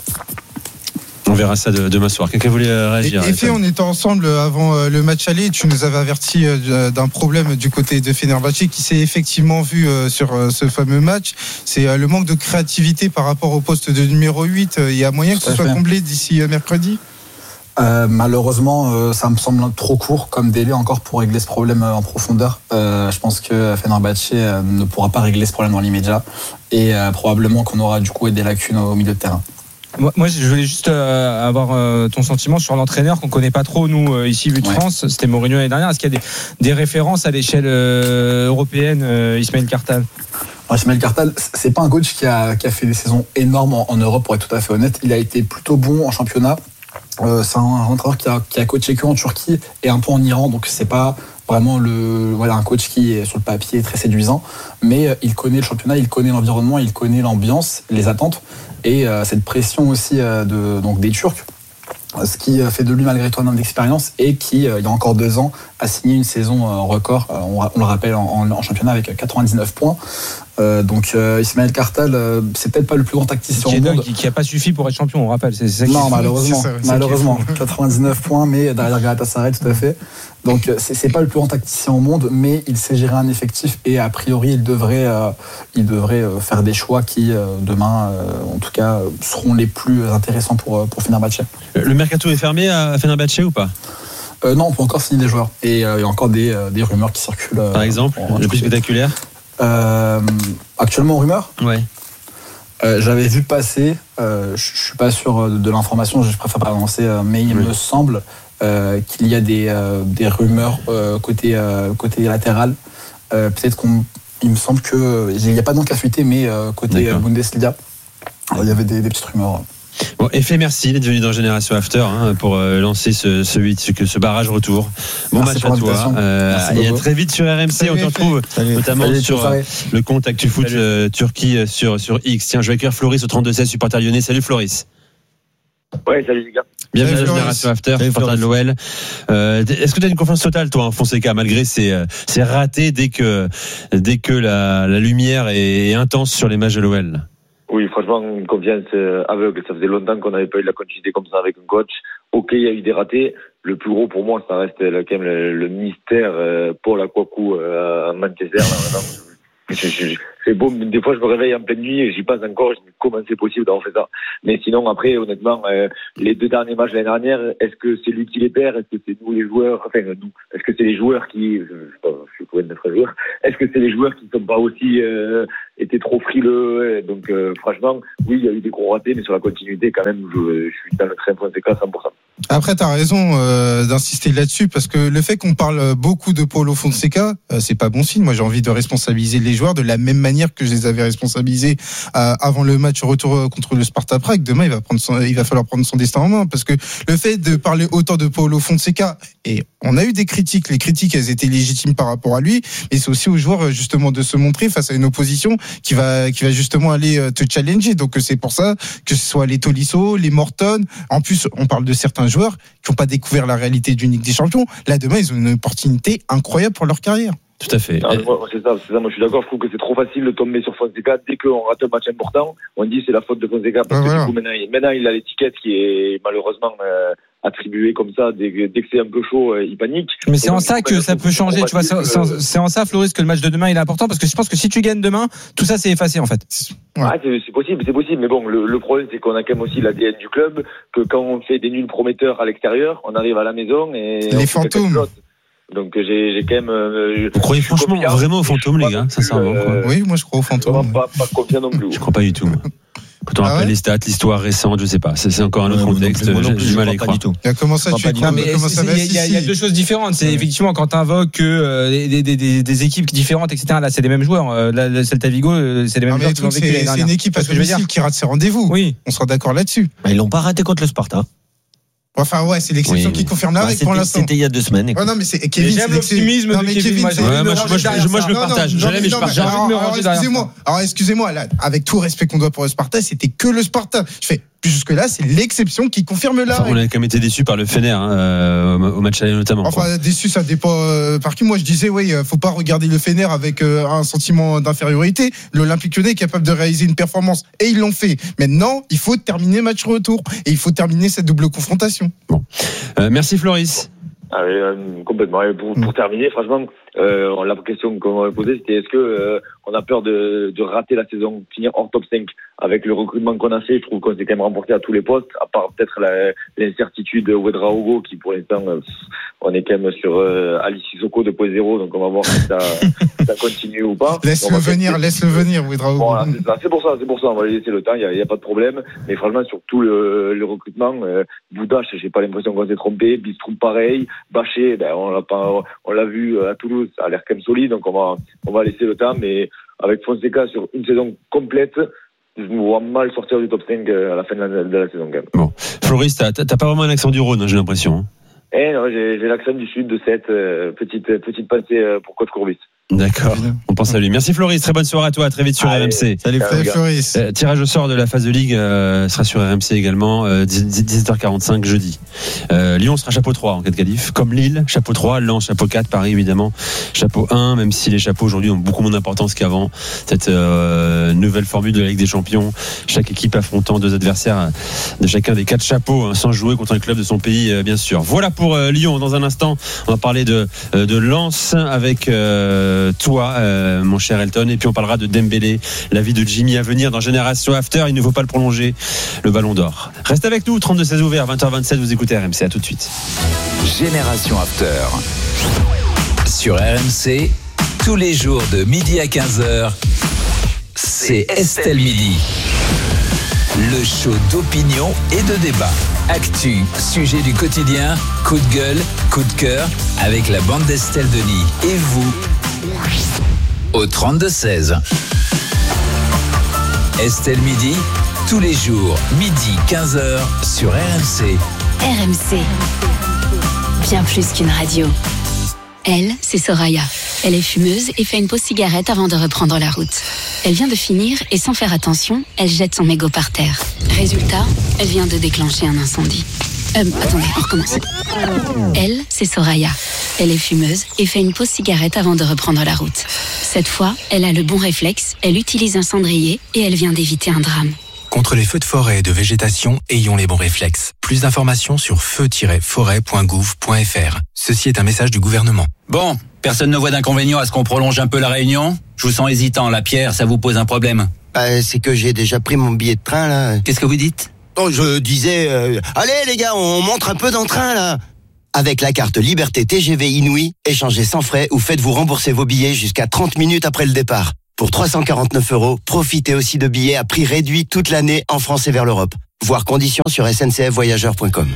On verra ça demain soir. Quelqu'un voulait réagir? On était ensemble avant le match aller. Tu nous avais averti d'un problème du côté de Fenerbahçe qui s'est effectivement vu sur ce fameux match. C'est le manque de créativité par rapport au poste de numéro 8. Il y a moyen que ce soit comblé d'ici mercredi? Malheureusement, ça me semble trop court comme délai encore pour régler ce problème en profondeur. Je pense que Fenerbahçe ne pourra pas régler ce problème dans l'immédiat et probablement qu'on aura du coup des lacunes au milieu de terrain. Moi, je voulais juste avoir ton sentiment sur l'entraîneur qu'on connaît pas trop, nous, ici, vu de France. C'était Mourinho l'année dernière. Est-ce qu'il y a des références à l'échelle européenne, Ismaël Kartal? Ismaël Kartal, c'est pas un coach qui a fait des saisons énormes en Europe, pour être tout à fait honnête. Il a été plutôt bon en championnat. C'est un entraîneur qui a coaché que en Turquie et un peu en Iran, donc c'est pas vraiment un coach qui est sur le papier très séduisant, mais il connaît le championnat, il connaît l'environnement, il connaît l'ambiance, les attentes et cette pression aussi des Turcs, ce qui fait de lui malgré tout un homme d'expérience et qui, il y a encore 2 ans, a signé une saison record, on le rappelle, en championnat avec 99 points. Ismaël Kartal, c'est peut-être pas le plus grand tacticien au monde. Qui a pas suffi pour être champion, on rappelle. Non, malheureusement, 99 points, mais derrière Galatasaray, tout à fait. Donc c'est pas le plus grand tacticien au monde, mais il sait gérer un effectif et a priori il devrait faire des choix qui demain, en tout cas, seront les plus intéressants pour Fenerbahçe. Le mercato est fermé à Fenerbahçe ou pas? Non, on peut encore signer des joueurs et il y a encore des rumeurs qui circulent. Par exemple, le plus spectaculaire? Actuellement en rumeur? Ouais. J'avais vu passer, je suis pas sûr de l'information, je préfère pas avancer, mais il me semble qu'il y a des rumeurs côté latéral. Peut-être il me semble que il n'y a pas de nom qui a fuité, mais côté Bundesliga, il y avait des petites rumeurs. Bon, Effet, merci d'être venu dans Génération After pour lancer ce barrage retour. Bon match à toi. Et à très vite sur RMC. On te retrouve notamment sur le compte ActuFoot Turquie sur X. Tiens, je vais accueillir Floris au 32-16, supporter lyonnais. Salut Floris. Ouais, salut les gars. Bienvenue dans Génération After, supporter de l'OL. Est-ce que tu as une confiance totale, toi, en Fonseca, malgré ces ratés dès que la lumière est intense sur les matchs de l'OL? Oui, franchement, une confiance aveugle. Ça faisait longtemps qu'on n'avait pas eu la continuité comme ça avec un coach. Ok, il y a eu des ratés. Le plus gros pour moi, ça reste quand même le mystère Paul Akwaku à Manchester. C'est beau, des fois je me réveille en pleine nuit et j'y passe encore, je me dis comment c'est possible d'avoir fait ça. Mais sinon après, honnêtement, les 2 derniers matchs de l'année dernière, est-ce que c'est lui qui les perd? Est-ce que c'est nous les joueurs? Nous. Est-ce que c'est les joueurs qui, je suis pour être joueur, est-ce que c'est les joueurs qui ne sont pas aussi étaient trop frileux? Donc franchement, oui, il y a eu des gros ratés, mais sur la continuité quand même, je suis dans le train Fonseca 100%. Après, t'as raison d'insister là-dessus parce que le fait qu'on parle beaucoup de Paulo Fonseca, c'est pas bon signe. Moi, j'ai envie de responsabiliser les joueurs de la même manière que je les avais responsabilisés avant le match retour contre le Sparta Prague. Demain, il va falloir prendre son destin en main parce que le fait de parler autant de Paulo Fonseca, et on a eu des critiques, les critiques elles étaient légitimes par rapport à lui, mais c'est aussi aux joueurs justement de se montrer face à une opposition qui va justement aller te challenger. Donc c'est pour ça que ce soit les Tolisso, les Morton, en plus on parle de certains joueurs qui n'ont pas découvert la réalité d'une Ligue des Champions. Là demain ils ont une opportunité incroyable pour leur carrière. Tout à fait. C'est ça, moi je suis d'accord, je trouve que c'est trop facile de tomber sur Fonseca. Dès qu'on rate un match important, on dit c'est la faute de Fonseca, parce que du coup maintenant il a l'étiquette qui est malheureusement attribuée comme ça. Dès que c'est un peu chaud, il panique. Mais c'est en ça que ça peut changer, tu vois, c'est en ça, Floris, que le match de demain il est important, parce que je pense que si tu gagnes demain, tout ça c'est effacé en fait. C'est possible, mais bon, le problème c'est qu'on a quand même aussi l'ADN du club, que quand on fait des nuls prometteurs à l'extérieur, on arrive à la maison et les fantômes. Donc j'ai quand même. Vous croyez franchement vraiment aux fantômes, les gars, sincèrement Oui, moi je crois aux fantômes. Pas confiant non plus. Je crois pas du tout. Quand on rappelle les stats, l'histoire récente, je sais pas. C'est encore un autre contexte. J'ai du mal à y croire. Comment ça, tu crois? Il y a deux choses différentes. C'est effectivement quand tu invoques des équipes différentes, etc. Là, c'est les mêmes joueurs. Le Celta Vigo, c'est les mêmes joueurs. C'est une équipe à domicile qui rate ses rendez-vous. Oui. On sera d'accord là-dessus. Ils l'ont pas raté contre le Sparta. Enfin c'est l'exception qui confirme la règle pour l'instant. C'était il y a 2 semaines. Non mais c'est Kevin, j'aime l'optimisme de Kevin. Moi je le partage. Je l'aime et je partage. Alors excusez-moi là, avec tout le respect qu'on doit pour le Sparta, c'était que le Sparta. Je fais jusque-là, c'est l'exception qui confirme la règle. On a quand même été déçus par le Fener au match aller notamment. Enfin déçu, ça dépend par qui. Moi je disais faut pas regarder le Fener avec un sentiment d'infériorité. L'Olympique Lyonnais est capable de réaliser une performance et ils l'ont fait. Maintenant, il faut terminer match retour et il faut terminer cette double confrontation. Bon. Merci Floris. Complètement. Et pour terminer, franchement, la question qu'on m'avait posée, c'était est-ce que on a peur de rater la saison, finir hors top 5 avec le recrutement qu'on a fait? Je trouve qu'on s'est quand même remporté à tous les postes, à part peut-être l'incertitude Ouedraogo qui pour l'instant on est quand même sur Ali Sissoko 2.0, donc on va voir si ça continue ou pas. Laisse-le venir Ouedraogo. Bon, c'est pour ça, on va lui laisser le temps, il y a pas de problème. Mais franchement, sur tout le recrutement, Boudache, j'ai pas l'impression qu'on s'est trompé. Bistroum pareil, Bâché, on l'a vu à Toulouse, ça a l'air quand même solide, donc on va laisser le temps, mais avec Fonseca sur une saison complète, je me vois mal sortir du top 5 à la fin de la saison quand même. Bon, Floris, t'as pas vraiment un accent du Rhône, j'ai l'impression. Non, j'ai l'accent du sud de cette petite pensée pour Coach Courbis. D'accord, on pense à lui. Merci Floris, très bonne soirée à toi, à très vite sur RMC. Salut Floris. Tirage au sort de la phase de Ligue sera sur RMC également, 17h45 jeudi. Lyon sera chapeau 3 en cas de qualif, comme Lille, chapeau 3, Lens, chapeau 4, Paris évidemment, chapeau 1, même si les chapeaux aujourd'hui ont beaucoup moins d'importance qu'avant. Cette nouvelle formule de la Ligue des Champions, chaque équipe affrontant 2 adversaires de chacun des 4 chapeaux, sans jouer contre un club de son pays, bien sûr. Voilà pour Lyon. Dans un instant, on va parler de Lens avec toi, mon cher Elton, et puis on parlera de Dembélé, la vie de Jimmy à venir dans Génération After. Il ne faut pas le prolonger, le Ballon d'Or. Reste avec nous, 32-16 ouvert, 20h27, vous écoutez RMC, à tout de suite. Génération After sur RMC, tous les jours de midi à 15h, c'est Estelle Midi. Le show d'opinion et de débat. Actu, sujet du quotidien, coup de gueule, coup de cœur, avec la bande d'Estelle Denis. Et vous, au 32-16. Estelle Midi, tous les jours, midi 15h sur RMC. RMC, bien plus qu'une radio. Elle, c'est Soraya. Elle est fumeuse et fait une pause cigarette avant de reprendre la route. Elle vient de finir et sans faire attention, elle jette son mégot par terre. Résultat, elle vient de déclencher un incendie. Attendez, on recommence. Elle, c'est Soraya. Elle est fumeuse et fait une pause cigarette avant de reprendre la route. Cette fois, elle a le bon réflexe, elle utilise un cendrier et elle vient d'éviter un drame. Contre les feux de forêt et de végétation, ayons les bons réflexes. Plus d'informations sur feu-forêt.gouv.fr. Ceci est un message du gouvernement. Bon, personne ne voit d'inconvénient à ce qu'on prolonge un peu la réunion? Je vous sens hésitant, là, Pierre, ça vous pose un problème? C'est que j'ai déjà pris mon billet de train, là. Qu'est-ce que vous dites? Oh, je disais, allez les gars, on montre un peu d'entrain, là. Avec la carte Liberté TGV Inouï, échangez sans frais ou faites-vous rembourser vos billets jusqu'à 30 minutes après le départ. Pour 349 €, profitez aussi de billets à prix réduit toute l'année en France et vers l'Europe. Voir conditions sur sncfvoyageurs.com.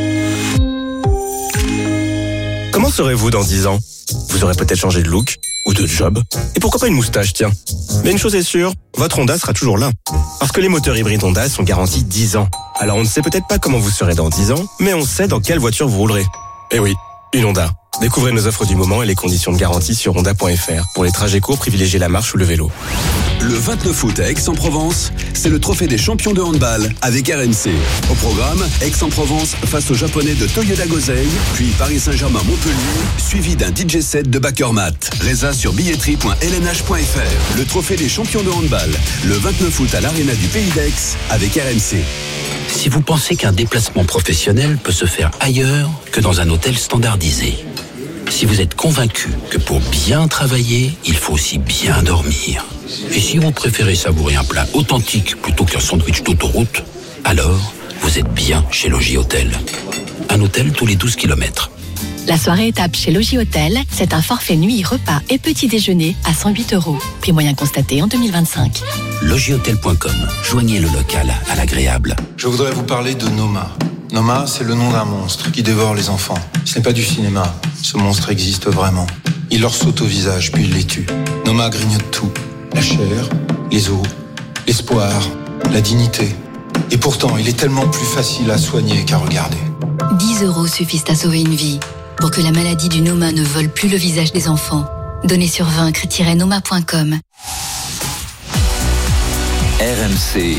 Comment serez-vous dans 10 ans? Vous aurez peut-être changé de look ou de job. Et pourquoi pas une moustache, tiens. Mais une chose est sûre, votre Honda sera toujours là. Parce que les moteurs hybrides Honda sont garantis 10 ans. Alors on ne sait peut-être pas comment vous serez dans 10 ans, mais on sait dans quelle voiture vous roulerez. Eh oui, Une Honda. Découvrez nos offres du moment et les conditions de garantie sur honda.fr. Pour les trajets courts, privilégiez la marche ou le vélo. Le 29 août à Aix-en-Provence, c'est le trophée des champions de handball avec RMC. Au programme, Aix-en-Provence face aux Japonais de Toyoda Gosei, puis Paris Saint-Germain-Montpellier, suivi d'un DJ set de Bakermat. Résa sur billetterie.lnh.fr. Le trophée des champions de handball, le 29 août à l'Arena du Pays d'Aix avec RMC. Si vous pensez qu'un déplacement professionnel peut se faire ailleurs que dans un hôtel standardisé, si vous êtes convaincu que pour bien travailler, il faut aussi bien dormir, et si vous préférez savourer un plat authentique plutôt qu'un sandwich d'autoroute, alors vous êtes bien chez Logis Hôtel. Un hôtel tous les 12 km. La soirée étape chez Logis Hôtel, c'est un forfait nuit, repas et petit déjeuner à 108 €. Prix moyen constaté en 2025. Logishôtel.com. Joignez le local à l'agréable. Je voudrais vous parler de Noma. Noma, c'est le nom d'un monstre qui dévore les enfants. Ce n'est pas du cinéma. Ce monstre existe vraiment. Il leur saute au visage, puis il les tue. Noma grignote tout. La chair, les os, l'espoir, la dignité. Et pourtant, il est tellement plus facile à soigner qu'à regarder. 10 € suffisent à sauver une vie. Pour que la maladie du Noma ne vole plus le visage des enfants. Donnez sur vaincre-noma.com. RMC,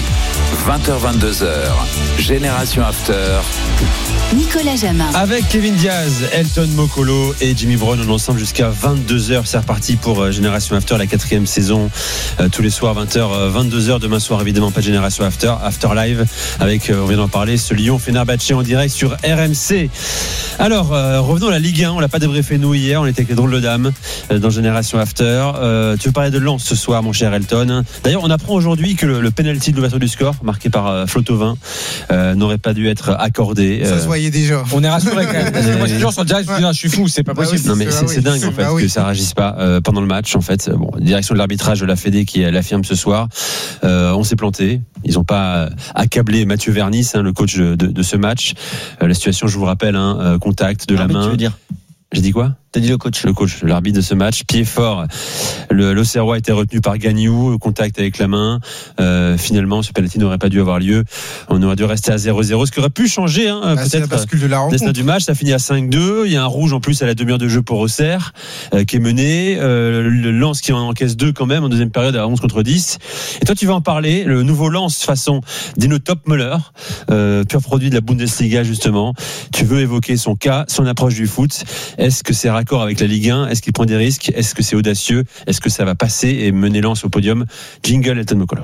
20h-22h, Génération After. Nicolas Jamin. Avec Kevin Diaz, Elton Mokolo et Jimmy Brown, on est ensemble jusqu'à 22h. C'est reparti pour Génération After, la 4e saison. Tous les soirs, 20h, 22h. Demain soir, évidemment, pas de Génération After. After Live avec, on vient d'en parler, ce Lyon-Fenerbahçe en direct sur RMC. Alors, revenons à la Ligue 1. On l'a pas débriefé nous hier. On était avec les drôles de dames dans Génération After. Tu veux parler de Lens ce soir, mon cher Elton. D'ailleurs, on apprend aujourd'hui que le penalty de l'ouverture du score, marqué par Flotovin, n'aurait pas dû être accordé. Ça se voyait déjà. On est rassuré quand même. Parce que moi, ces gens sont direct, je suis fou, c'est pas possible. Non, mais c'est dingue en fait que ça réagisse pas pendant le match. En fait, bon, direction de l'arbitrage de la Fédé qui l'affirme ce soir. On s'est planté. Ils n'ont pas accablé Mathieu Vernis, le coach de ce match. La situation, je vous rappelle, contact de la main. Tu veux dire J'ai dit quoi? T'as dit le coach, l'arbitre de ce match, pied fort. L'Auxerrois a été retenu par Gagnou, contact avec la main. Finalement, ce penalty n'aurait pas dû avoir lieu. On aurait dû rester à 0-0, ce qui aurait pu changer, peut-être. C'est la bascule de la rencontre. Destin du match, ça finit à 5-2. Il y a un rouge en plus à la demi-heure de jeu pour Auxerre, qui est mené. Le Lens qui en encaisse 2 quand même en deuxième période à 11-10. Et toi, tu vas en parler. Le nouveau Lens façon Dino Topmöller, pur produit de la Bundesliga justement. Tu veux évoquer son cas, son approche du foot. Est-ce que c'est raccord avec la Ligue 1? Est-ce qu'il prend des risques? Est-ce que c'est audacieux? Est-ce que ça va passer et mener Lens au podium? Jingle Elton Mokolo.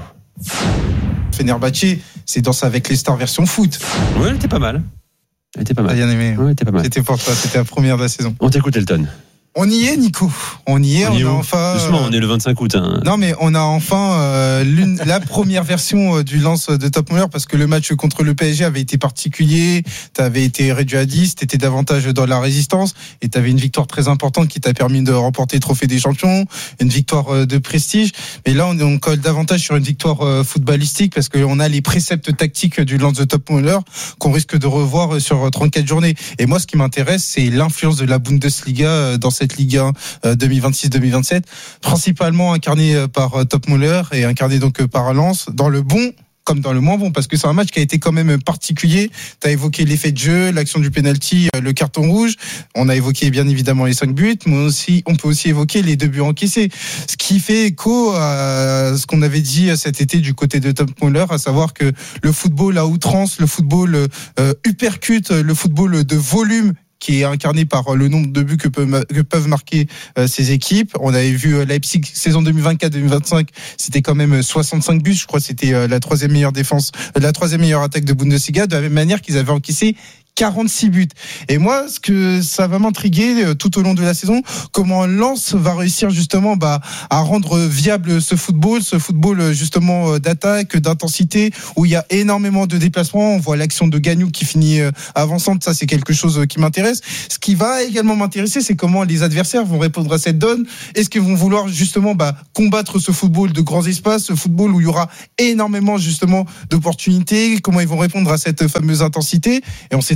Fenerbahçe, c'est Danse avec les stars version foot. Oui, elle était pas mal. T'as bien aimé. Oui, elle était pas mal. C'était pour toi, c'était la première de la saison. On t'écoute, Elton. On y est, Nico. On y est. On a enfin. Doucement, on est le 25 août. Non, mais on a enfin la première version du Lens de Topmöller parce que le match contre le PSG avait été particulier. T'avais été réduit à 10, t'étais davantage dans la résistance et t'avais une victoire très importante qui t'a permis de remporter le trophée des champions, une victoire de prestige. Mais là, on colle davantage sur une victoire footballistique parce qu'on a les préceptes tactiques du Lens de Topmöller qu'on risque de revoir sur 34 journées. Et moi, ce qui m'intéresse, c'est l'influence de la Bundesliga dans cette Ligue 1 2026-2027, principalement incarné par Topmöller et incarné donc par Lens, dans le bon comme dans le moins bon, parce que c'est un match qui a été quand même particulier. Tu as évoqué l'effet de jeu, l'action du penalty, le carton rouge. On a évoqué bien évidemment les 5 buts, mais aussi, on peut aussi évoquer les 2 buts encaissés. Ce qui fait écho à ce qu'on avait dit cet été du côté de Topmöller, à savoir que le football à outrance, le football uppercut, le football de volume, qui est incarné par le nombre de buts que peuvent marquer ces équipes. On avait vu Leipzig saison 2024-2025, c'était quand même 65 buts, je crois que c'était la 3e meilleure défense, la 3e meilleure attaque de Bundesliga, de la même manière qu'ils avaient encaissé 46 buts. Et moi, ce que ça va m'intriguer tout au long de la saison, comment Lens va réussir justement à rendre viable ce football justement d'attaque, d'intensité, où il y a énormément de déplacements. On voit l'action de Gagnou qui finit avançante, ça c'est quelque chose qui m'intéresse. Ce qui va également m'intéresser, c'est comment les adversaires vont répondre à cette donne. Est-ce qu'ils vont vouloir justement combattre ce football de grands espaces, ce football où il y aura énormément justement d'opportunités, comment ils vont répondre à cette fameuse intensité. Et on sait très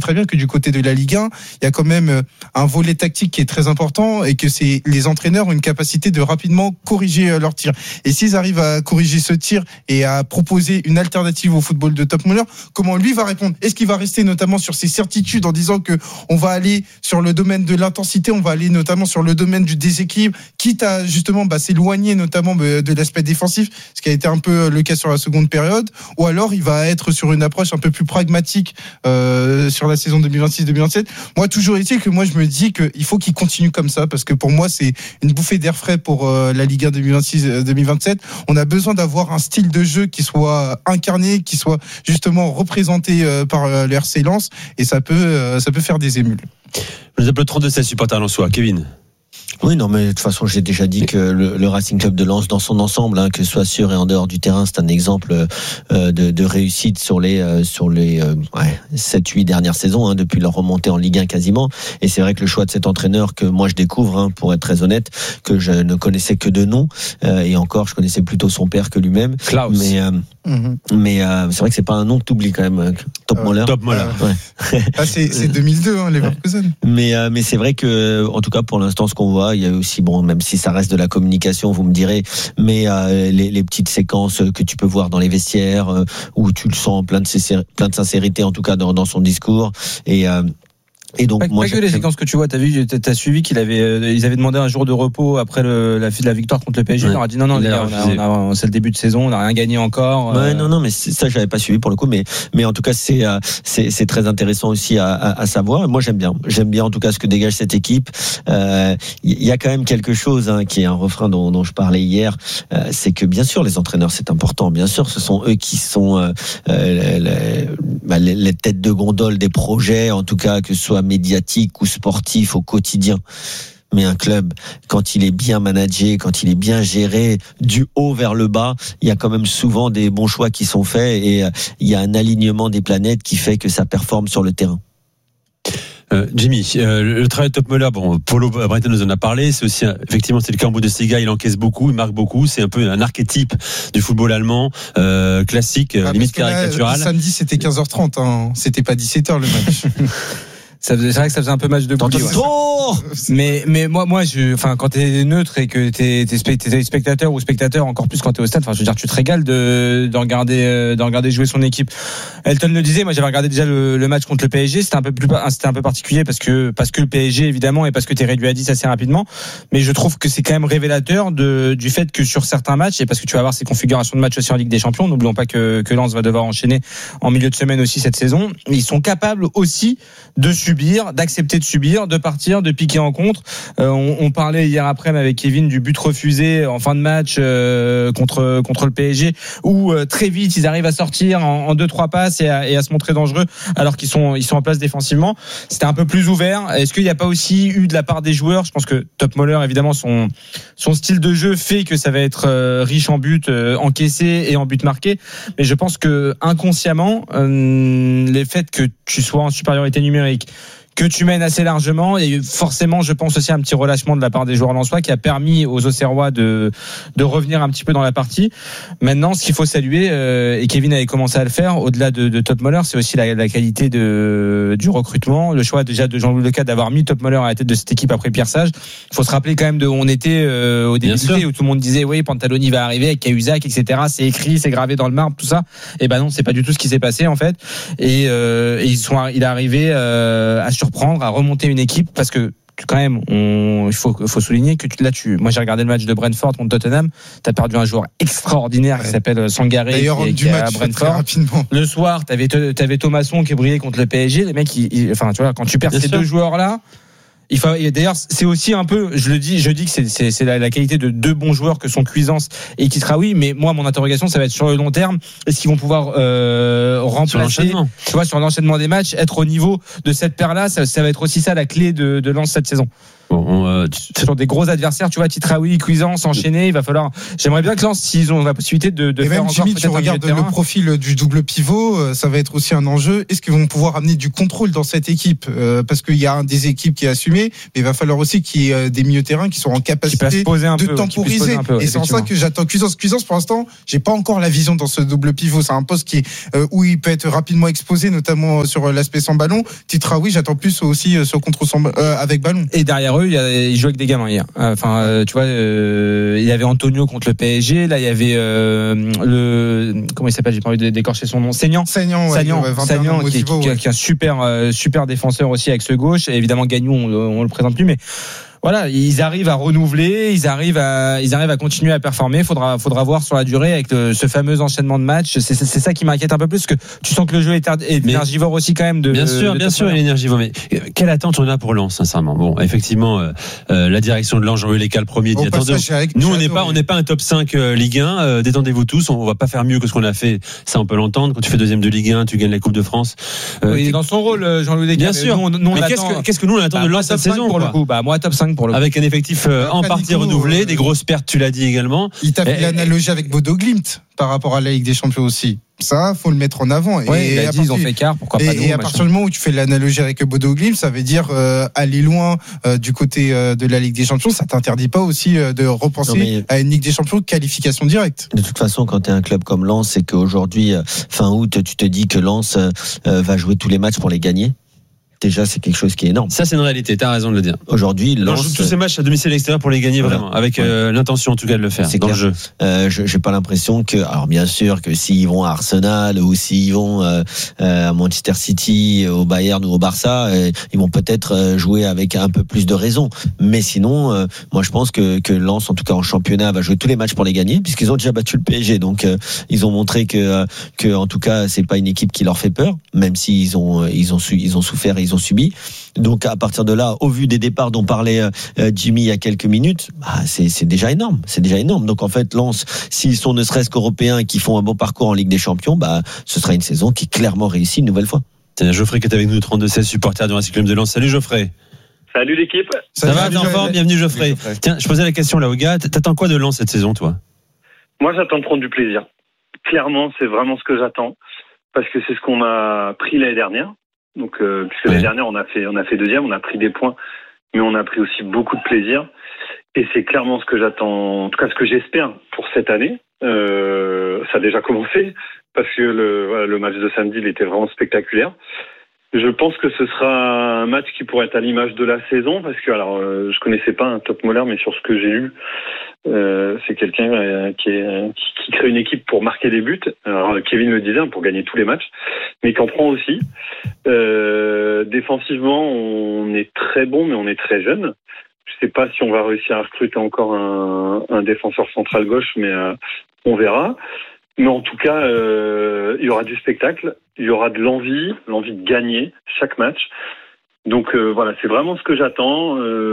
très bien que du côté de la Ligue 1, il y a quand même un volet tactique qui est très important et que les entraîneurs ont une capacité de rapidement corriger leur tir. Et s'ils arrivent à corriger ce tir et à proposer une alternative au football de Top Muller, comment lui va répondre? Est-ce qu'il va rester notamment sur ses certitudes en disant que on va aller sur le domaine de l'intensité, on va aller notamment sur le domaine du déséquilibre, quitte à justement s'éloigner notamment de l'aspect défensif, ce qui a été un peu le cas sur la seconde période, ou alors il va être sur une approche un peu plus pragmatique sur la saison 2026-2027. Moi, toujours est-il que moi je me dis qu'il faut qu'il continue comme ça, parce que pour moi c'est une bouffée d'air frais pour la Ligue 1 2026-2027. On a besoin d'avoir un style de jeu qui soit incarné, qui soit justement représenté par le RC Lens, et ça peut faire des émules. Nous appelons 32-16 supporters lensois. Kevin. Oui, non, mais de toute façon, j'ai déjà dit que le Racing Club de Lens, dans son ensemble, que ce soit sur et en dehors du terrain, c'est un exemple de réussite sur les 7-8 dernières saisons, depuis leur remontée en Ligue 1 quasiment. Et c'est vrai que le choix de cet entraîneur que moi je découvre, pour être très honnête, que je ne connaissais que de nom, et encore, je connaissais plutôt son père que lui-même. Klaus. Mais c'est vrai que c'est pas un nom que t'oublies quand même. Top Moller. Top Moller. Ouais. C'est 2002, Leverkusen. Mais c'est vrai que, en tout cas, pour l'instant, ce qu'on voit, il y a aussi, même si ça reste de la communication, vous me direz, mais les petites séquences que tu peux voir dans les vestiaires, où tu le sens plein de sincérité, en tout cas dans son discours, et donc, pas que les séquences que tu vois, t'as suivi qu'ils avaient demandé un jour de repos après la victoire contre le PSG. Ouais. On leur a dit non, les gars, c'est le début de saison, on n'a rien gagné encore. Ouais, non, mais ça, j'avais pas suivi pour le coup, mais en tout cas, c'est très intéressant aussi à savoir. Et moi, j'aime bien en tout cas ce que dégage cette équipe. Il y a quand même quelque chose, qui est un refrain dont je parlais hier, c'est que bien sûr, les entraîneurs, c'est important. Bien sûr, ce sont eux qui sont les têtes de gondole des projets, en tout cas, que ce soit médiatique ou sportif au quotidien. Mais un club, quand il est bien managé, quand il est bien géré, du haut vers le bas, il y a quand même souvent des bons choix qui sont faits, et il y a un alignement des planètes qui fait que ça performe sur le terrain. Jimmy, le travail de Top Muller, Paulo Breiten nous en a parlé, c'est aussi effectivement c'est le cas en Bundesliga, il encaisse beaucoup, il marque beaucoup, c'est un peu un archétype du football allemand, classique, limite caricatural. Samedi c'était 15h30, c'était pas 17h le match. C'est vrai que ça faisait un peu match de bouille. Mais moi, quand t'es neutre et que t'es spectateur ou spectateur, encore plus quand t'es au stade, je veux dire, tu te régales de regarder jouer son équipe. Elton le disait, moi j'avais regardé déjà le match contre le PSG, c'était un peu particulier parce que le PSG évidemment, et parce que t'es réduit à 10 assez rapidement, mais je trouve que c'est quand même révélateur du fait que sur certains matchs, et parce que tu vas avoir ces configurations de matchs aussi en Ligue des Champions, n'oublions pas que Lens va devoir enchaîner en milieu de semaine aussi cette saison, ils sont capables aussi d'accepter de subir, de partir, de piquer en contre. On parlait hier après avec Kevin du but refusé en fin de match contre le PSG, où très vite ils arrivent à sortir en 2-3 passes et à se montrer dangereux alors qu'ils sont en place défensivement. C'était un peu plus ouvert. Est-ce qu'il n'y a pas aussi eu de la part des joueurs, je pense que Top Muller évidemment son style de jeu fait que ça va être riche en buts encaissés et en buts marqués, mais je pense que inconsciemment les faits que tu sois en supériorité numérique, que tu mènes assez largement, et forcément je pense aussi à un petit relâchement de la part des joueurs lensois qui a permis aux Auxerrois de revenir un petit peu dans la partie. Maintenant, ce qu'il faut saluer, et Kevin avait commencé à le faire, au-delà de Top Muller, c'est aussi la qualité du recrutement, le choix déjà de Jean-Louis Lecat d'avoir mis Top Muller à la tête de cette équipe après Pierre Sage. Il faut se rappeler quand même de où on était au début de l'été, où tout le monde disait oui, Pantaloni va arriver avec Cahuzac, etc. C'est écrit, c'est gravé dans le marbre, tout ça. Et non, c'est pas du tout ce qui s'est passé en fait. Et il est arrivé à surprendre, à remonter une équipe, parce que quand même, il faut souligner que moi j'ai regardé le match de Brentford contre Tottenham, t'as perdu un joueur extraordinaire qui s'appelle Sangaré, qui est à Brentford. Le soir, t'avais Thomasson qui brillait contre le PSG. Les mecs, tu vois, quand tu perds ces deux joueurs là, d'ailleurs, c'est aussi un peu, je dis que c'est la qualité de deux bons joueurs que sont Cuisance et Kitraoui, mais moi, mon interrogation, ça va être sur le long terme. Est-ce qu'ils vont pouvoir remplacer, tu vois, sur l'enchaînement des matchs, être au niveau de cette paire-là? Ça va être aussi ça la clé de Lens cette saison. Bon, sur des gros adversaires, tu vois, Titraoui, Cuisance, enchaîné, il va falloir. J'aimerais bien que Lens, s'ils ont la possibilité de et faire même encore Jimmy, peut-être tu regardes le profil du double pivot, ça va être aussi un enjeu. Est-ce qu'ils vont pouvoir amener du contrôle dans cette équipe, parce qu'il y a un des équipes qui est assumé, mais il va falloir aussi qu'il y ait des milieux terrain qui sont en capacité de temporiser. Et c'est en ça que j'attends Cuisance. Cuisance, pour l'instant, j'ai pas encore la vision dans ce double pivot. C'est un poste qui où il peut être rapidement exposé, notamment sur l'aspect sans ballon. Titraoui, j'attends plus aussi sur contre avec ballon. Et derrière eux, ils jouent avec des gamins hier. Enfin, tu vois, il y avait Antonio contre le PSG. Là, il y avait comment il s'appelle, j'ai pas envie d'écorcher son nom. Sagnan, qui est un super défenseur aussi avec ce gauche. Et évidemment, Gagnou, on le présente plus, mais voilà, ils arrivent à renouveler, ils arrivent à continuer à performer. Faudra voir sur la durée avec ce fameux enchaînement de matchs. C'est ça qui m'inquiète un peu plus, parce que tu sens que le jeu est énergivore aussi quand même. Bien sûr, il est énergivore. Mais quelle attente on a pour Lens, sincèrement? Bon, effectivement, la direction de Lens, Jean-Louis Lécal, premier, dit nous, on n'est pas un top 5 Ligue 1. Détendez-vous tous, on va pas faire mieux que ce qu'on a fait. Ça, on peut l'entendre. Quand tu fais deuxième de Ligue 1, tu gagnes la Coupe de France. Oui, dans son rôle, Jean-Louis Lécal. Bien sûr. Mais qu'est-ce que nous on attend de Lens cette saison, pour le coup? Moi, top 5 pour le coup. Avec un effectif en partie renouvelé, des grosses pertes, tu l'as dit également. Il t'a fait l'analogie avec Bodo Glimt par rapport à la Ligue des Champions aussi. Ça, faut le mettre en avant. Et ils ont fait quart, pourquoi pas nous. Et à partir du moment où tu fais l'analogie avec Bodo Glimt, ça veut dire aller loin du côté de la Ligue des Champions. Ça t'interdit pas aussi de repenser à une Ligue des Champions qualification directe. De toute façon, quand tu es un club comme Lens, c'est qu'aujourd'hui, fin août, tu te dis que Lens va jouer tous les matchs pour les gagner. Déjà, c'est quelque chose qui est énorme. Ça, c'est une réalité. T'as raison de le dire. Aujourd'hui, Lens joue tous ces matchs à domicile et extérieur pour les gagner vraiment, avec l'intention en tout cas de le faire. C'est dans clair. Le jeu. J'ai pas l'impression que, alors bien sûr que s'ils vont à Arsenal ou s'ils vont à Manchester City, au Bayern ou au Barça, ils vont peut-être jouer avec un peu plus de raison. Mais sinon, moi je pense que Lens, en tout cas en championnat, va jouer tous les matchs pour les gagner, puisqu'ils ont déjà battu le PSG. Donc ils ont montré que en tout cas c'est pas une équipe qui leur fait peur, même s'ils ont souffert. Ils ont subi. Donc à partir de là, au vu des départs dont parlait Jimmy il y a quelques minutes, c'est déjà énorme. C'est déjà énorme. Donc en fait, Lens, s'ils sont ne serait-ce qu'européens et qui font un bon parcours en Ligue des Champions, ce sera une saison qui est clairement réussie une nouvelle fois. C'est Geoffrey qui est avec nous, 32-16 supporter du Racing Club de Lens. Salut Geoffrey. Salut l'équipe. Ça va, t'es en forme? Bienvenue Geoffrey. Tiens, je posais la question là au gars. T'attends quoi de Lens cette saison, toi? Moi, j'attends de prendre du plaisir. Clairement, c'est vraiment ce que j'attends, parce que c'est ce qu'on a pris l'année dernière. Donc, puisque l'année dernière, on a fait deuxième, on a pris des points, mais on a pris aussi beaucoup de plaisir. Et c'est clairement ce que j'attends, en tout cas ce que j'espère pour cette année. Ça a déjà commencé, parce que le match de samedi, il était vraiment spectaculaire. Je pense que ce sera un match qui pourrait être à l'image de la saison, parce que je connaissais pas un Top Moller, mais sur ce que j'ai lu, c'est quelqu'un qui crée une équipe pour marquer des buts. Alors, Kevin le disait, pour gagner tous les matchs, mais qui en prend aussi. Défensivement, on est très bon, mais on est très jeune. Je sais pas si on va réussir à recruter encore un défenseur central gauche, mais on verra. Mais en tout cas, il y aura du spectacle, il y aura de l'envie de gagner chaque match. Donc voilà, c'est vraiment ce que j'attends.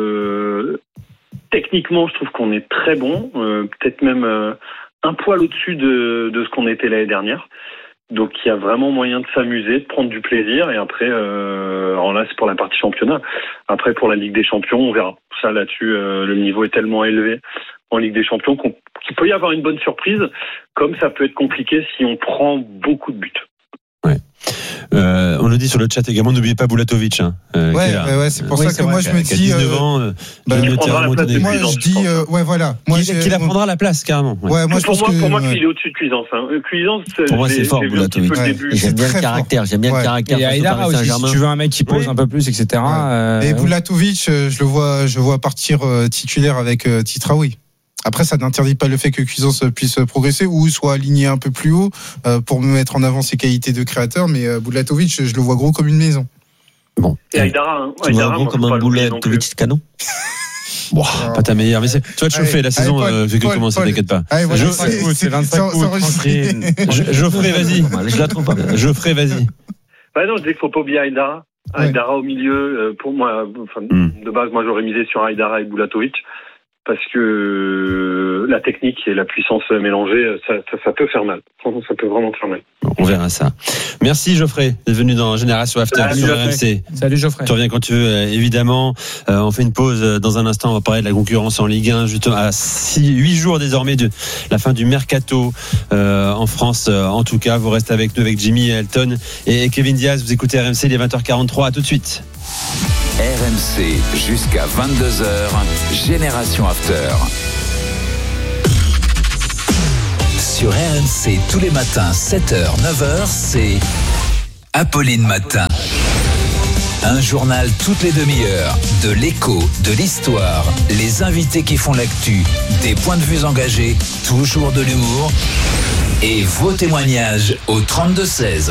Techniquement, je trouve qu'on est très bon, peut-être même un poil au-dessus de ce qu'on était l'année dernière. Donc il y a vraiment moyen de s'amuser, de prendre du plaisir. Et après, alors là, c'est pour la partie championnat. Après, pour la Ligue des Champions, on verra. Ça, là-dessus, le niveau est tellement élevé en Ligue des Champions qu'il peut y avoir une bonne surprise, comme ça peut être compliqué si on prend beaucoup de buts. Ouais. On le dit sur le chat également, n'oubliez pas Bulatovic. Ouais, c'est pour ça que moi je me dis. 19 ans, moi je dis, voilà. Qu'il apprendra la place carrément. Ouais, moi je pense pour moi, il est au-dessus de Cuisance. Cuisance, pour moi, c'est fort, Bulatovic. J'aime bien le caractère. Et Aïdara aussi, si tu veux un mec qui pose un peu plus, etc. Et Bulatovic, je le vois partir titulaire avec Titraoui. Après, ça n'interdit pas le fait que Cuisance puisse progresser ou soit aligné un peu plus haut pour mettre en avant ses qualités de créateur. Mais Bulatovic, je le vois gros comme une maison. Bon. Et Aïdara, tu vois gros comme un Bulatovic de canon. Bon, pas ta meilleure, mais tu vas te chauffer, la saison fait que commencer, t'inquiète pas. C'est 25 août, tranquille. Geoffrey, vas-y. Je la trouve pas bien. Geoffrey, vas-y. Non, je dis qu'il faut pas oublier Aïdara. Aïdara au milieu, pour moi, de base, moi j'aurais misé sur Aïdara et Bulatovic. Parce que la technique et la puissance mélangée, ça peut faire mal. Ça peut vraiment faire mal. On verra ça. Merci Geoffrey d'être venu dans Génération After sur RMC. Salut Geoffrey. Tu reviens quand tu veux, évidemment. On fait une pause dans un instant. On va parler de la concurrence en Ligue 1, justement à 8 jours désormais de la fin du mercato en France. En tout cas, vous restez avec nous, avec Jimmy, Elton et Kevin Diaz. Vous écoutez RMC, il est 20h43. À tout de suite. RMC jusqu'à 22h. Génération After. Sur RMC tous les matins 7h, 9h, c'est Apolline Matin. Un journal toutes les demi-heures, de l'écho, de l'histoire, les invités qui font l'actu, des points de vue engagés, toujours de l'humour et vos témoignages au 32-16.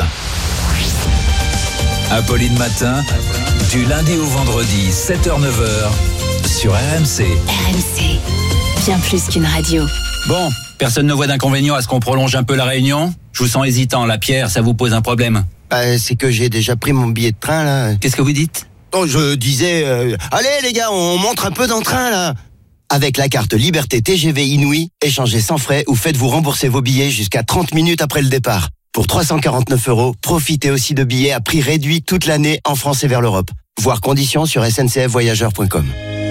Apolline Matin, du lundi au vendredi 7h, 9h sur RMC. RMC, bien plus qu'une radio. Bon, personne ne voit d'inconvénient à ce qu'on prolonge un peu la réunion ? Je vous sens hésitant, la Pierre, ça vous pose un problème ? C'est que j'ai déjà pris mon billet de train, là. Qu'est-ce que vous dites ? Oh, je disais, allez les gars, on montre un peu d'entrain, là. Avec la carte Liberté TGV Inouï, échangez sans frais ou faites-vous rembourser vos billets jusqu'à 30 minutes après le départ. Pour 349 €, profitez aussi de billets à prix réduit toute l'année en France et vers l'Europe. Voir conditions sur sncfvoyageurs.com.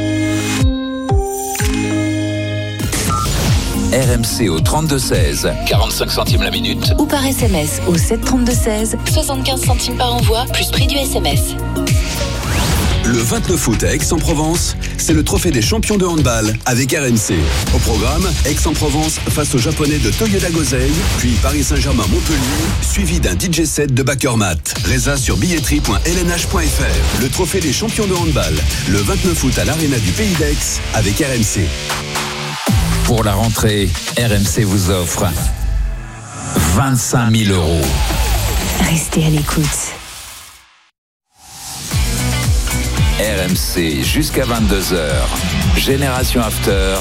RMC au 32-16, 45 centimes la minute. Ou par SMS au 732-16, 75 centimes par envoi, plus prix du SMS. Le 29 août à Aix-en-Provence, c'est le trophée des champions de handball avec RMC. Au programme, Aix-en-Provence face aux Japonais de Toyoda Gosei, puis Paris Saint-Germain-Montpellier, suivi d'un DJ set de Bakermat. Résa sur billetterie.lnh.fr. Le trophée des champions de handball, le 29 août à l'Arena du Pays d'Aix avec RMC. Pour la rentrée, RMC vous offre 25 000 €. Restez à l'écoute. RMC jusqu'à 22h. Génération After.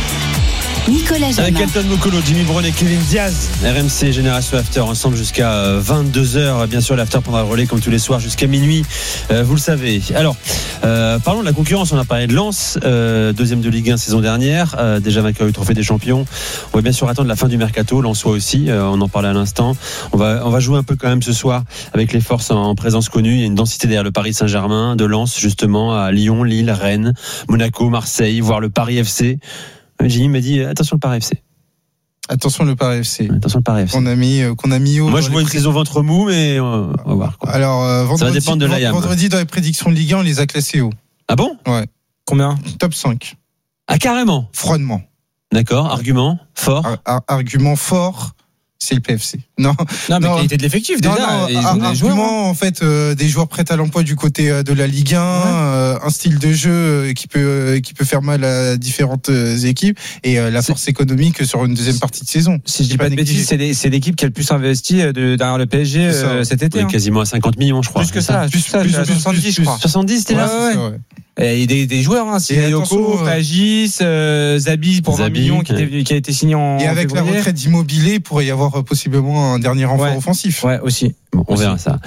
Nicolas Jamin. Avec Elton Mokolo, Jimmy Brown et Kevin Diaz. RMC Génération After ensemble jusqu'à 22h. Bien sûr, l'After prendra le relais comme tous les soirs jusqu'à minuit. Vous le savez. Alors, parlons de la concurrence. On a parlé de Lens, deuxième de Ligue 1 saison dernière. Déjà vainqueur du trophée des champions. On va bien sûr attendre la fin du mercato. Lensois aussi. On en parlait à l'instant. On va jouer un peu quand même ce soir avec les forces en présence connue. Il y a une densité derrière le Paris Saint-Germain, de Lens justement à Lyon, Lille, Rennes, Monaco, Marseille, voire le Paris FC. Jimmy m'a dit attention le Paris FC. Attention le Paris FC. Attention le Paris FC. Qu'on a mis haut. Moi je vois une saison ventre mou, mais on va voir quoi. Alors ça va dépendre de l'AYAM. Vendredi dans les prédictions de Ligue 1, on les a classés haut. Ah bon ? Ouais. Combien ? Top 5. Ah carrément ? Froidement. D'accord. Argument fort. Argument fort. C'est le PFC. Non, mais qualité de l'effectif déjà. Argument en fait des joueurs prêts à l'emploi du côté de la Ligue 1, un style de jeu qui peut faire mal à différentes équipes et la force économique sur une deuxième partie de saison. Si je dis pas de bêtises, c'est l'équipe qui a le plus investi derrière le PSG cet été. Oui, quasiment à 50 millions, je crois. Plus que ça, plus 70, je crois. 70, c'était là. Ouais. Et des joueurs, c'est Yoko, Pagis, Zabi pour 20 millions qui a été signé en et avec février. La retraite d'Immobilier, il pourrait y avoir possiblement un dernier renfort offensif. Ouais, aussi. Bon, on verra ça.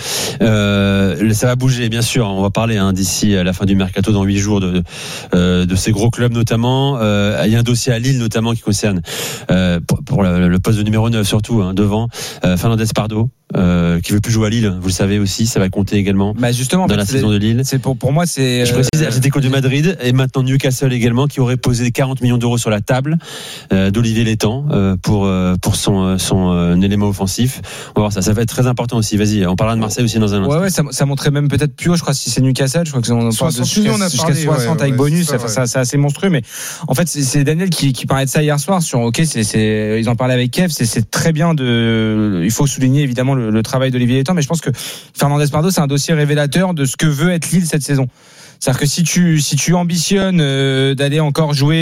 Ça va bouger, bien sûr. On va parler d'ici à la fin du mercato dans 8 jours de ces gros clubs notamment. Il y a un dossier à Lille notamment qui concerne pour le poste de numéro 9 surtout devant Fernandez Pardo. Qui veut plus jouer à Lille, vous le savez aussi, ça va compter également justement, dans la saison de Lille. C'est pour moi, c'est. Je précise, Atlético de Madrid et maintenant Newcastle également, qui aurait posé 40 millions d'euros sur la table d'Olivier Létang pour son élément offensif. On va voir ça, ça va être très important aussi. Vas-y, on parlera de Marseille aussi dans un instant. Ouais, ça montrait même peut-être plus haut. Je crois si c'est Newcastle, je crois que on parle jusqu'à 60 avec bonus. C'est assez monstrueux, mais en fait, c'est Daniel qui parlait de ça hier soir sur. Ok, ils en parlaient avec Kev. C'est très bien il faut souligner évidemment le travail d'Olivier Létang, mais je pense que Fernandez Pardo, c'est un dossier révélateur de ce que veut être Lille cette saison. C'est-à-dire que si tu ambitionnes d'aller encore jouer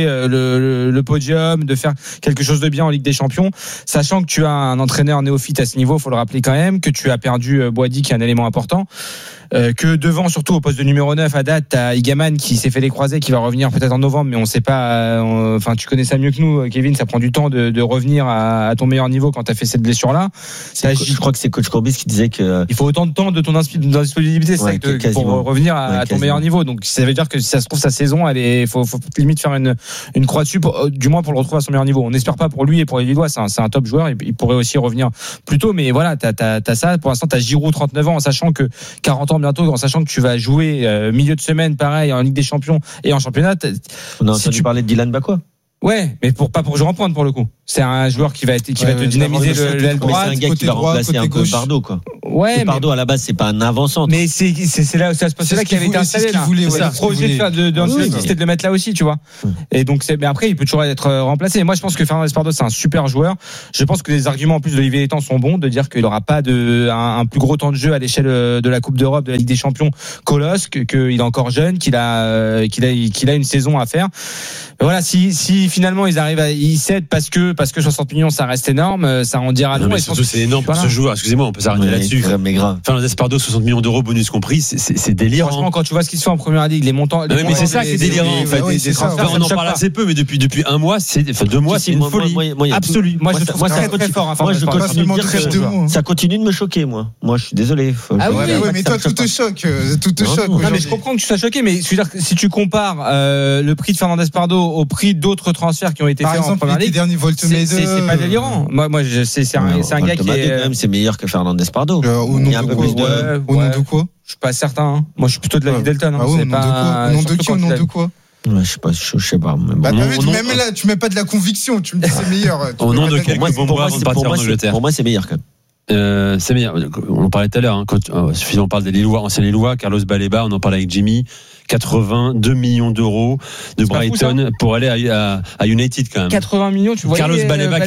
le podium, de faire quelque chose de bien en Ligue des Champions, sachant que tu as un entraîneur néophyte à ce niveau, faut le rappeler quand même, que tu as perdu Boady qui est un élément important, que devant, surtout au poste de numéro 9 à date, t'as Igaman qui s'est fait les croisés, qui va revenir peut-être en novembre, mais on sait pas. Enfin, tu connais ça mieux que nous, Kevin. Ça prend du temps de revenir à ton meilleur niveau quand t'as fait cette blessure-là. Je crois que c'est coach Courbis qui disait que il faut autant de temps de ton disponibilité, ouais, pour revenir à ton meilleur niveau. Donc ça veut dire que si ça se trouve sa saison, faut limite faire une croix dessus, du moins pour le retrouver à son meilleur niveau. On n'espère pas pour lui et pour les Lillois. C'est un top joueur. Il pourrait aussi revenir plus tôt, mais voilà, t'as ça. Pour l'instant, t'as Giroud 39 ans, en sachant que 40 ans bientôt, en sachant que tu vas jouer milieu de semaine, pareil, en Ligue des Champions et en championnat. On a entendu parler de Dylan Bakwa. Ouais, mais pas pour jouer en pointe pour le coup. C'est un joueur qui va te dynamiser l'aile droite. C'est un gars qui va remplacer un peu Pardo, quoi. Ouais, Pardo à la base c'est pas un avant-centre. Mais c'est là ça se passait là qu'il avait été installé là. C'est le projet c'était de le mettre là aussi, tu vois. Et donc mais après il peut toujours être remplacé. Moi je pense que Fernandez Pardo c'est un super joueur. Je pense que les arguments en plus d'Olivier Létang sont bons, de dire qu'il n'aura pas un plus gros temps de jeu à l'échelle de la Coupe d'Europe, de la Ligue des Champions, colosse, qu'il est encore jeune, qu'il a une saison à faire. Mais voilà, si finalement ils cèdent parce que 60 millions ça reste énorme, ça en dira long. Mais surtout c'est énorme pour ce joueur. Excusez-moi, on peut s'arrêter là-dessus. Mais grave. Fernandez Pardo 60 millions d'euros bonus compris, c'est délirant. Franchement, quand tu vois ce qui se fait en première ligue, les montants. Mais c'est ça qui est délirant en fait. On en parle assez peu, mais depuis un mois, 2 mois, c'est une folie absolue. Moi je trouve ça très fort. Moi je continue de dire que ça continue de me choquer, moi. Moi je suis désolé. Ah oui, mais toi tout te choque, Non mais je comprends que tu sois choqué, mais je veux dire si tu compares le prix de Fernandez Pardo au prix d'autres transferts qui ont été faits en première ligue, c'est pas délirant. Moi c'est un gars qui est c'est meilleur que Fernandez Pardo. Au nom de quoi? Je suis pas certain. Moi je suis plutôt de la Delton. Au nom de qui? Au nom de quoi? Ouais, je sais pas. Même là, tu mets pas de la conviction. Tu me dis c'est meilleur. Au nom de quel pour moi c'est meilleur quand même. C'est meilleur. On en parlait tout à l'heure. Quand on parle des Lillois, anciens Lillois, Carlos Baleba, on en parlait avec Jimmy. 82 millions d'euros de Brighton pour aller à United quand même. 80 millions, tu vois. Carlos Baleba,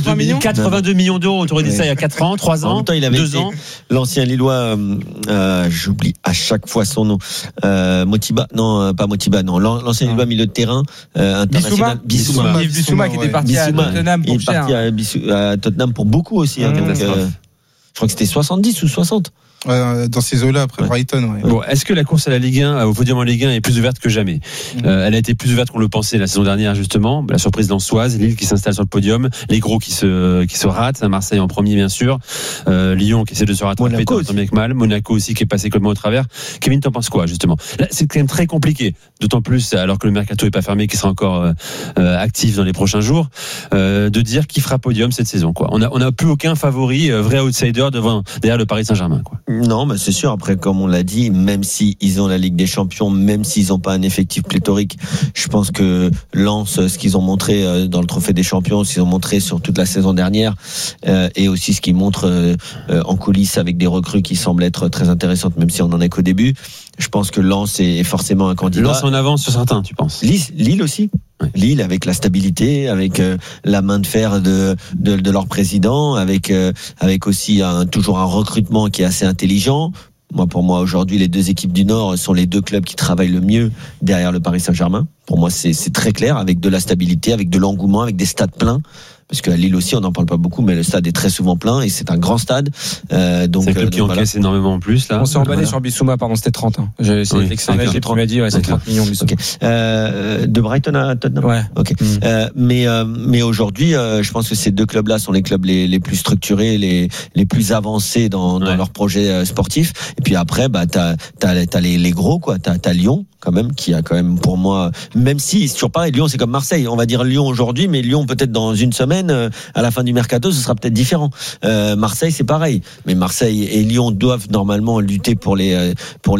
82 millions d'euros. Tu aurais dit ça il y a 4 ans, 3 ans. En même temps, il avait 2 ans. L'ancien Lillois, j'oublie à chaque fois son nom. Motiba, non, pas Motiba, non. L'ancien Lillois milieu de terrain, international. Bissouma qui était parti à Tottenham pour cher. Il est parti à Tottenham pour beaucoup aussi. Donc, je crois que c'était 70 ou 60. Dans ces eaux-là après Brighton. Ouais. Bon, est-ce que la course à la Ligue 1, au podium en Ligue 1 est plus ouverte que jamais? Elle a été plus ouverte qu'on le pensait la saison dernière justement. La surprise lensoise, Lille qui s'installe sur le podium, les gros qui se ratent, Marseille en premier bien sûr, Lyon qui essaie de se rattraper tant bien que mal, Monaco aussi qui est passé complètement au travers. Kevin, t'en penses quoi justement? Là, c'est quand même très compliqué, d'autant plus alors que le mercato est pas fermé, qui sera encore actif dans les prochains jours, de dire qui fera podium cette saison quoi. On n'a plus aucun favori, vrai outsider derrière le Paris Saint-Germain quoi. Non, mais c'est sûr. Après, comme on l'a dit, même si ils ont la Ligue des Champions, même s'ils n'ont pas un effectif pléthorique, je pense que Lens, ce qu'ils ont montré dans le Trophée des Champions, ce qu'ils ont montré sur toute la saison dernière, et aussi ce qu'ils montrent en coulisses avec des recrues qui semblent être très intéressantes, même si on en est qu'au début. Je pense que Lens est forcément un candidat. Lens en avance sur certains, tu penses? Lille aussi. Lille avec la stabilité, avec la main de fer de leur président, avec aussi toujours un recrutement qui est assez intelligent. Pour moi aujourd'hui les deux équipes du Nord sont les deux clubs qui travaillent le mieux derrière le Paris Saint-Germain. Pour moi c'est très clair, avec de la stabilité, avec de l'engouement, avec des stades pleins. Parce qu'à Lille aussi, on n'en parle pas beaucoup, mais le stade est très souvent plein et c'est un grand stade. Donc, c'est un club qui encaisse énormément en plus, là. On s'est emballé sur Bissouma, pardon, c'était 30. C'est l'externe, j'ai trop dit, c'est 30 millions, Bissouma. De Brighton à Tottenham? Ouais. Ok. Mais aujourd'hui, je pense que ces deux clubs-là sont les clubs les plus structurés, les plus avancés dans leur projet sportif. Et puis après, t'as les gros, quoi. T'as Lyon, quand même, qui a quand même, pour moi, même si, c'est toujours pareil, Lyon, c'est comme Marseille. On va dire Lyon aujourd'hui, mais Lyon, peut-être dans une semaine, à la fin du mercato, ce sera peut-être différent. Marseille, c'est pareil. Mais Marseille et Lyon doivent normalement lutter pour les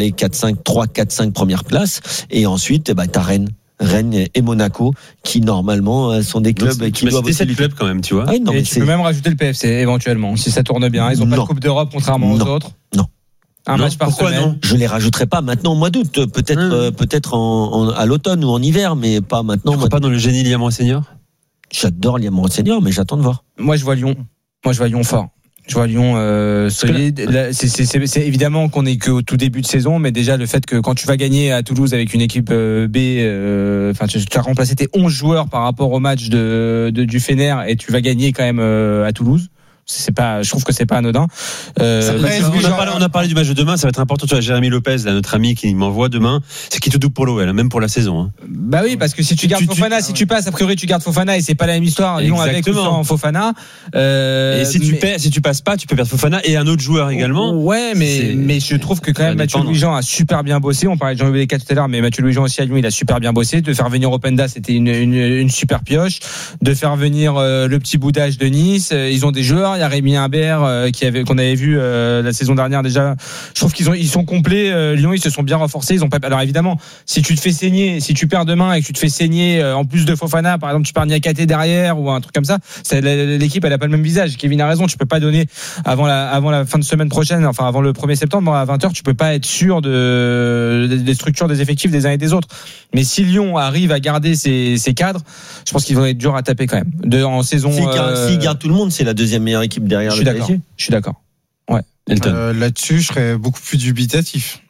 3-4-5 premières places. Et ensuite, t'as Rennes et Monaco qui normalement sont des clubs qui doivent aussi lutter. Clubs quand même, tu vois. Ah, non, et tu peux même rajouter le PFC éventuellement, si ça tourne bien. Ils ont pas de Coupe d'Europe contrairement aux autres. Non. Un match par semaine. Non, je les rajouterai pas maintenant au mois d'août, peut-être à l'automne ou en hiver, mais pas maintenant. Pas dans le génie Liam Senior. J'adore Liam Senior, mais j'attends de voir. Moi, je vois Lyon fort. Je vois Lyon solide. C'est évidemment qu'on est qu'au tout début de saison, mais déjà le fait que quand tu vas gagner à Toulouse avec une équipe B, tu as remplacé tes 11 joueurs par rapport au match du Fener et tu vas gagner quand même à Toulouse. je trouve que c'est pas anodin. On a parlé du match de demain, ça va être important. Tu vois, Jérémy Lopez, là, notre ami qui m'envoie demain, c'est qui te double pour l'OL, même pour la saison. Hein. Bah oui, parce que si tu gardes Fofana, si tu passes, a priori tu gardes Fofana et c'est pas la même histoire. Lyon avec ou sans Fofana. Et si tu passes pas, tu peux perdre Fofana et un autre joueur également. Ouais, mais je trouve que quand même Mathieu Louis-Jean a super bien bossé. On parlait de Jean-Yves Leca tout à l'heure, mais Mathieu Louis-Jean aussi à Lyon, il a super bien bossé. De faire venir Openda, c'était une super pioche. De faire venir le petit boudage de Nice, ils ont des joueurs. Il y a Rémi Imbert qu'on avait vu la saison dernière déjà. Je trouve ils sont complets. Lyon, ils se sont bien renforcés. Ils ont pas. Alors évidemment, si tu te fais saigner, si tu perds demain et que tu te fais saigner en plus de Fofana, par exemple, tu perds Niakhaté derrière ou un truc comme ça, l'équipe elle a pas le même visage. Kevin a raison. Tu peux pas donner avant la fin de semaine prochaine, enfin avant le 1er septembre à 20h, tu peux pas être sûr des structures des effectifs des uns et des autres. Mais si Lyon arrive à garder ses cadres, je pense qu'ils vont être durs à taper quand même. En saison. S'ils gardent tout le monde, c'est la deuxième meilleure équipe derrière le PSG. Je suis d'accord. Ouais. Là-dessus, je serais beaucoup plus dubitatif.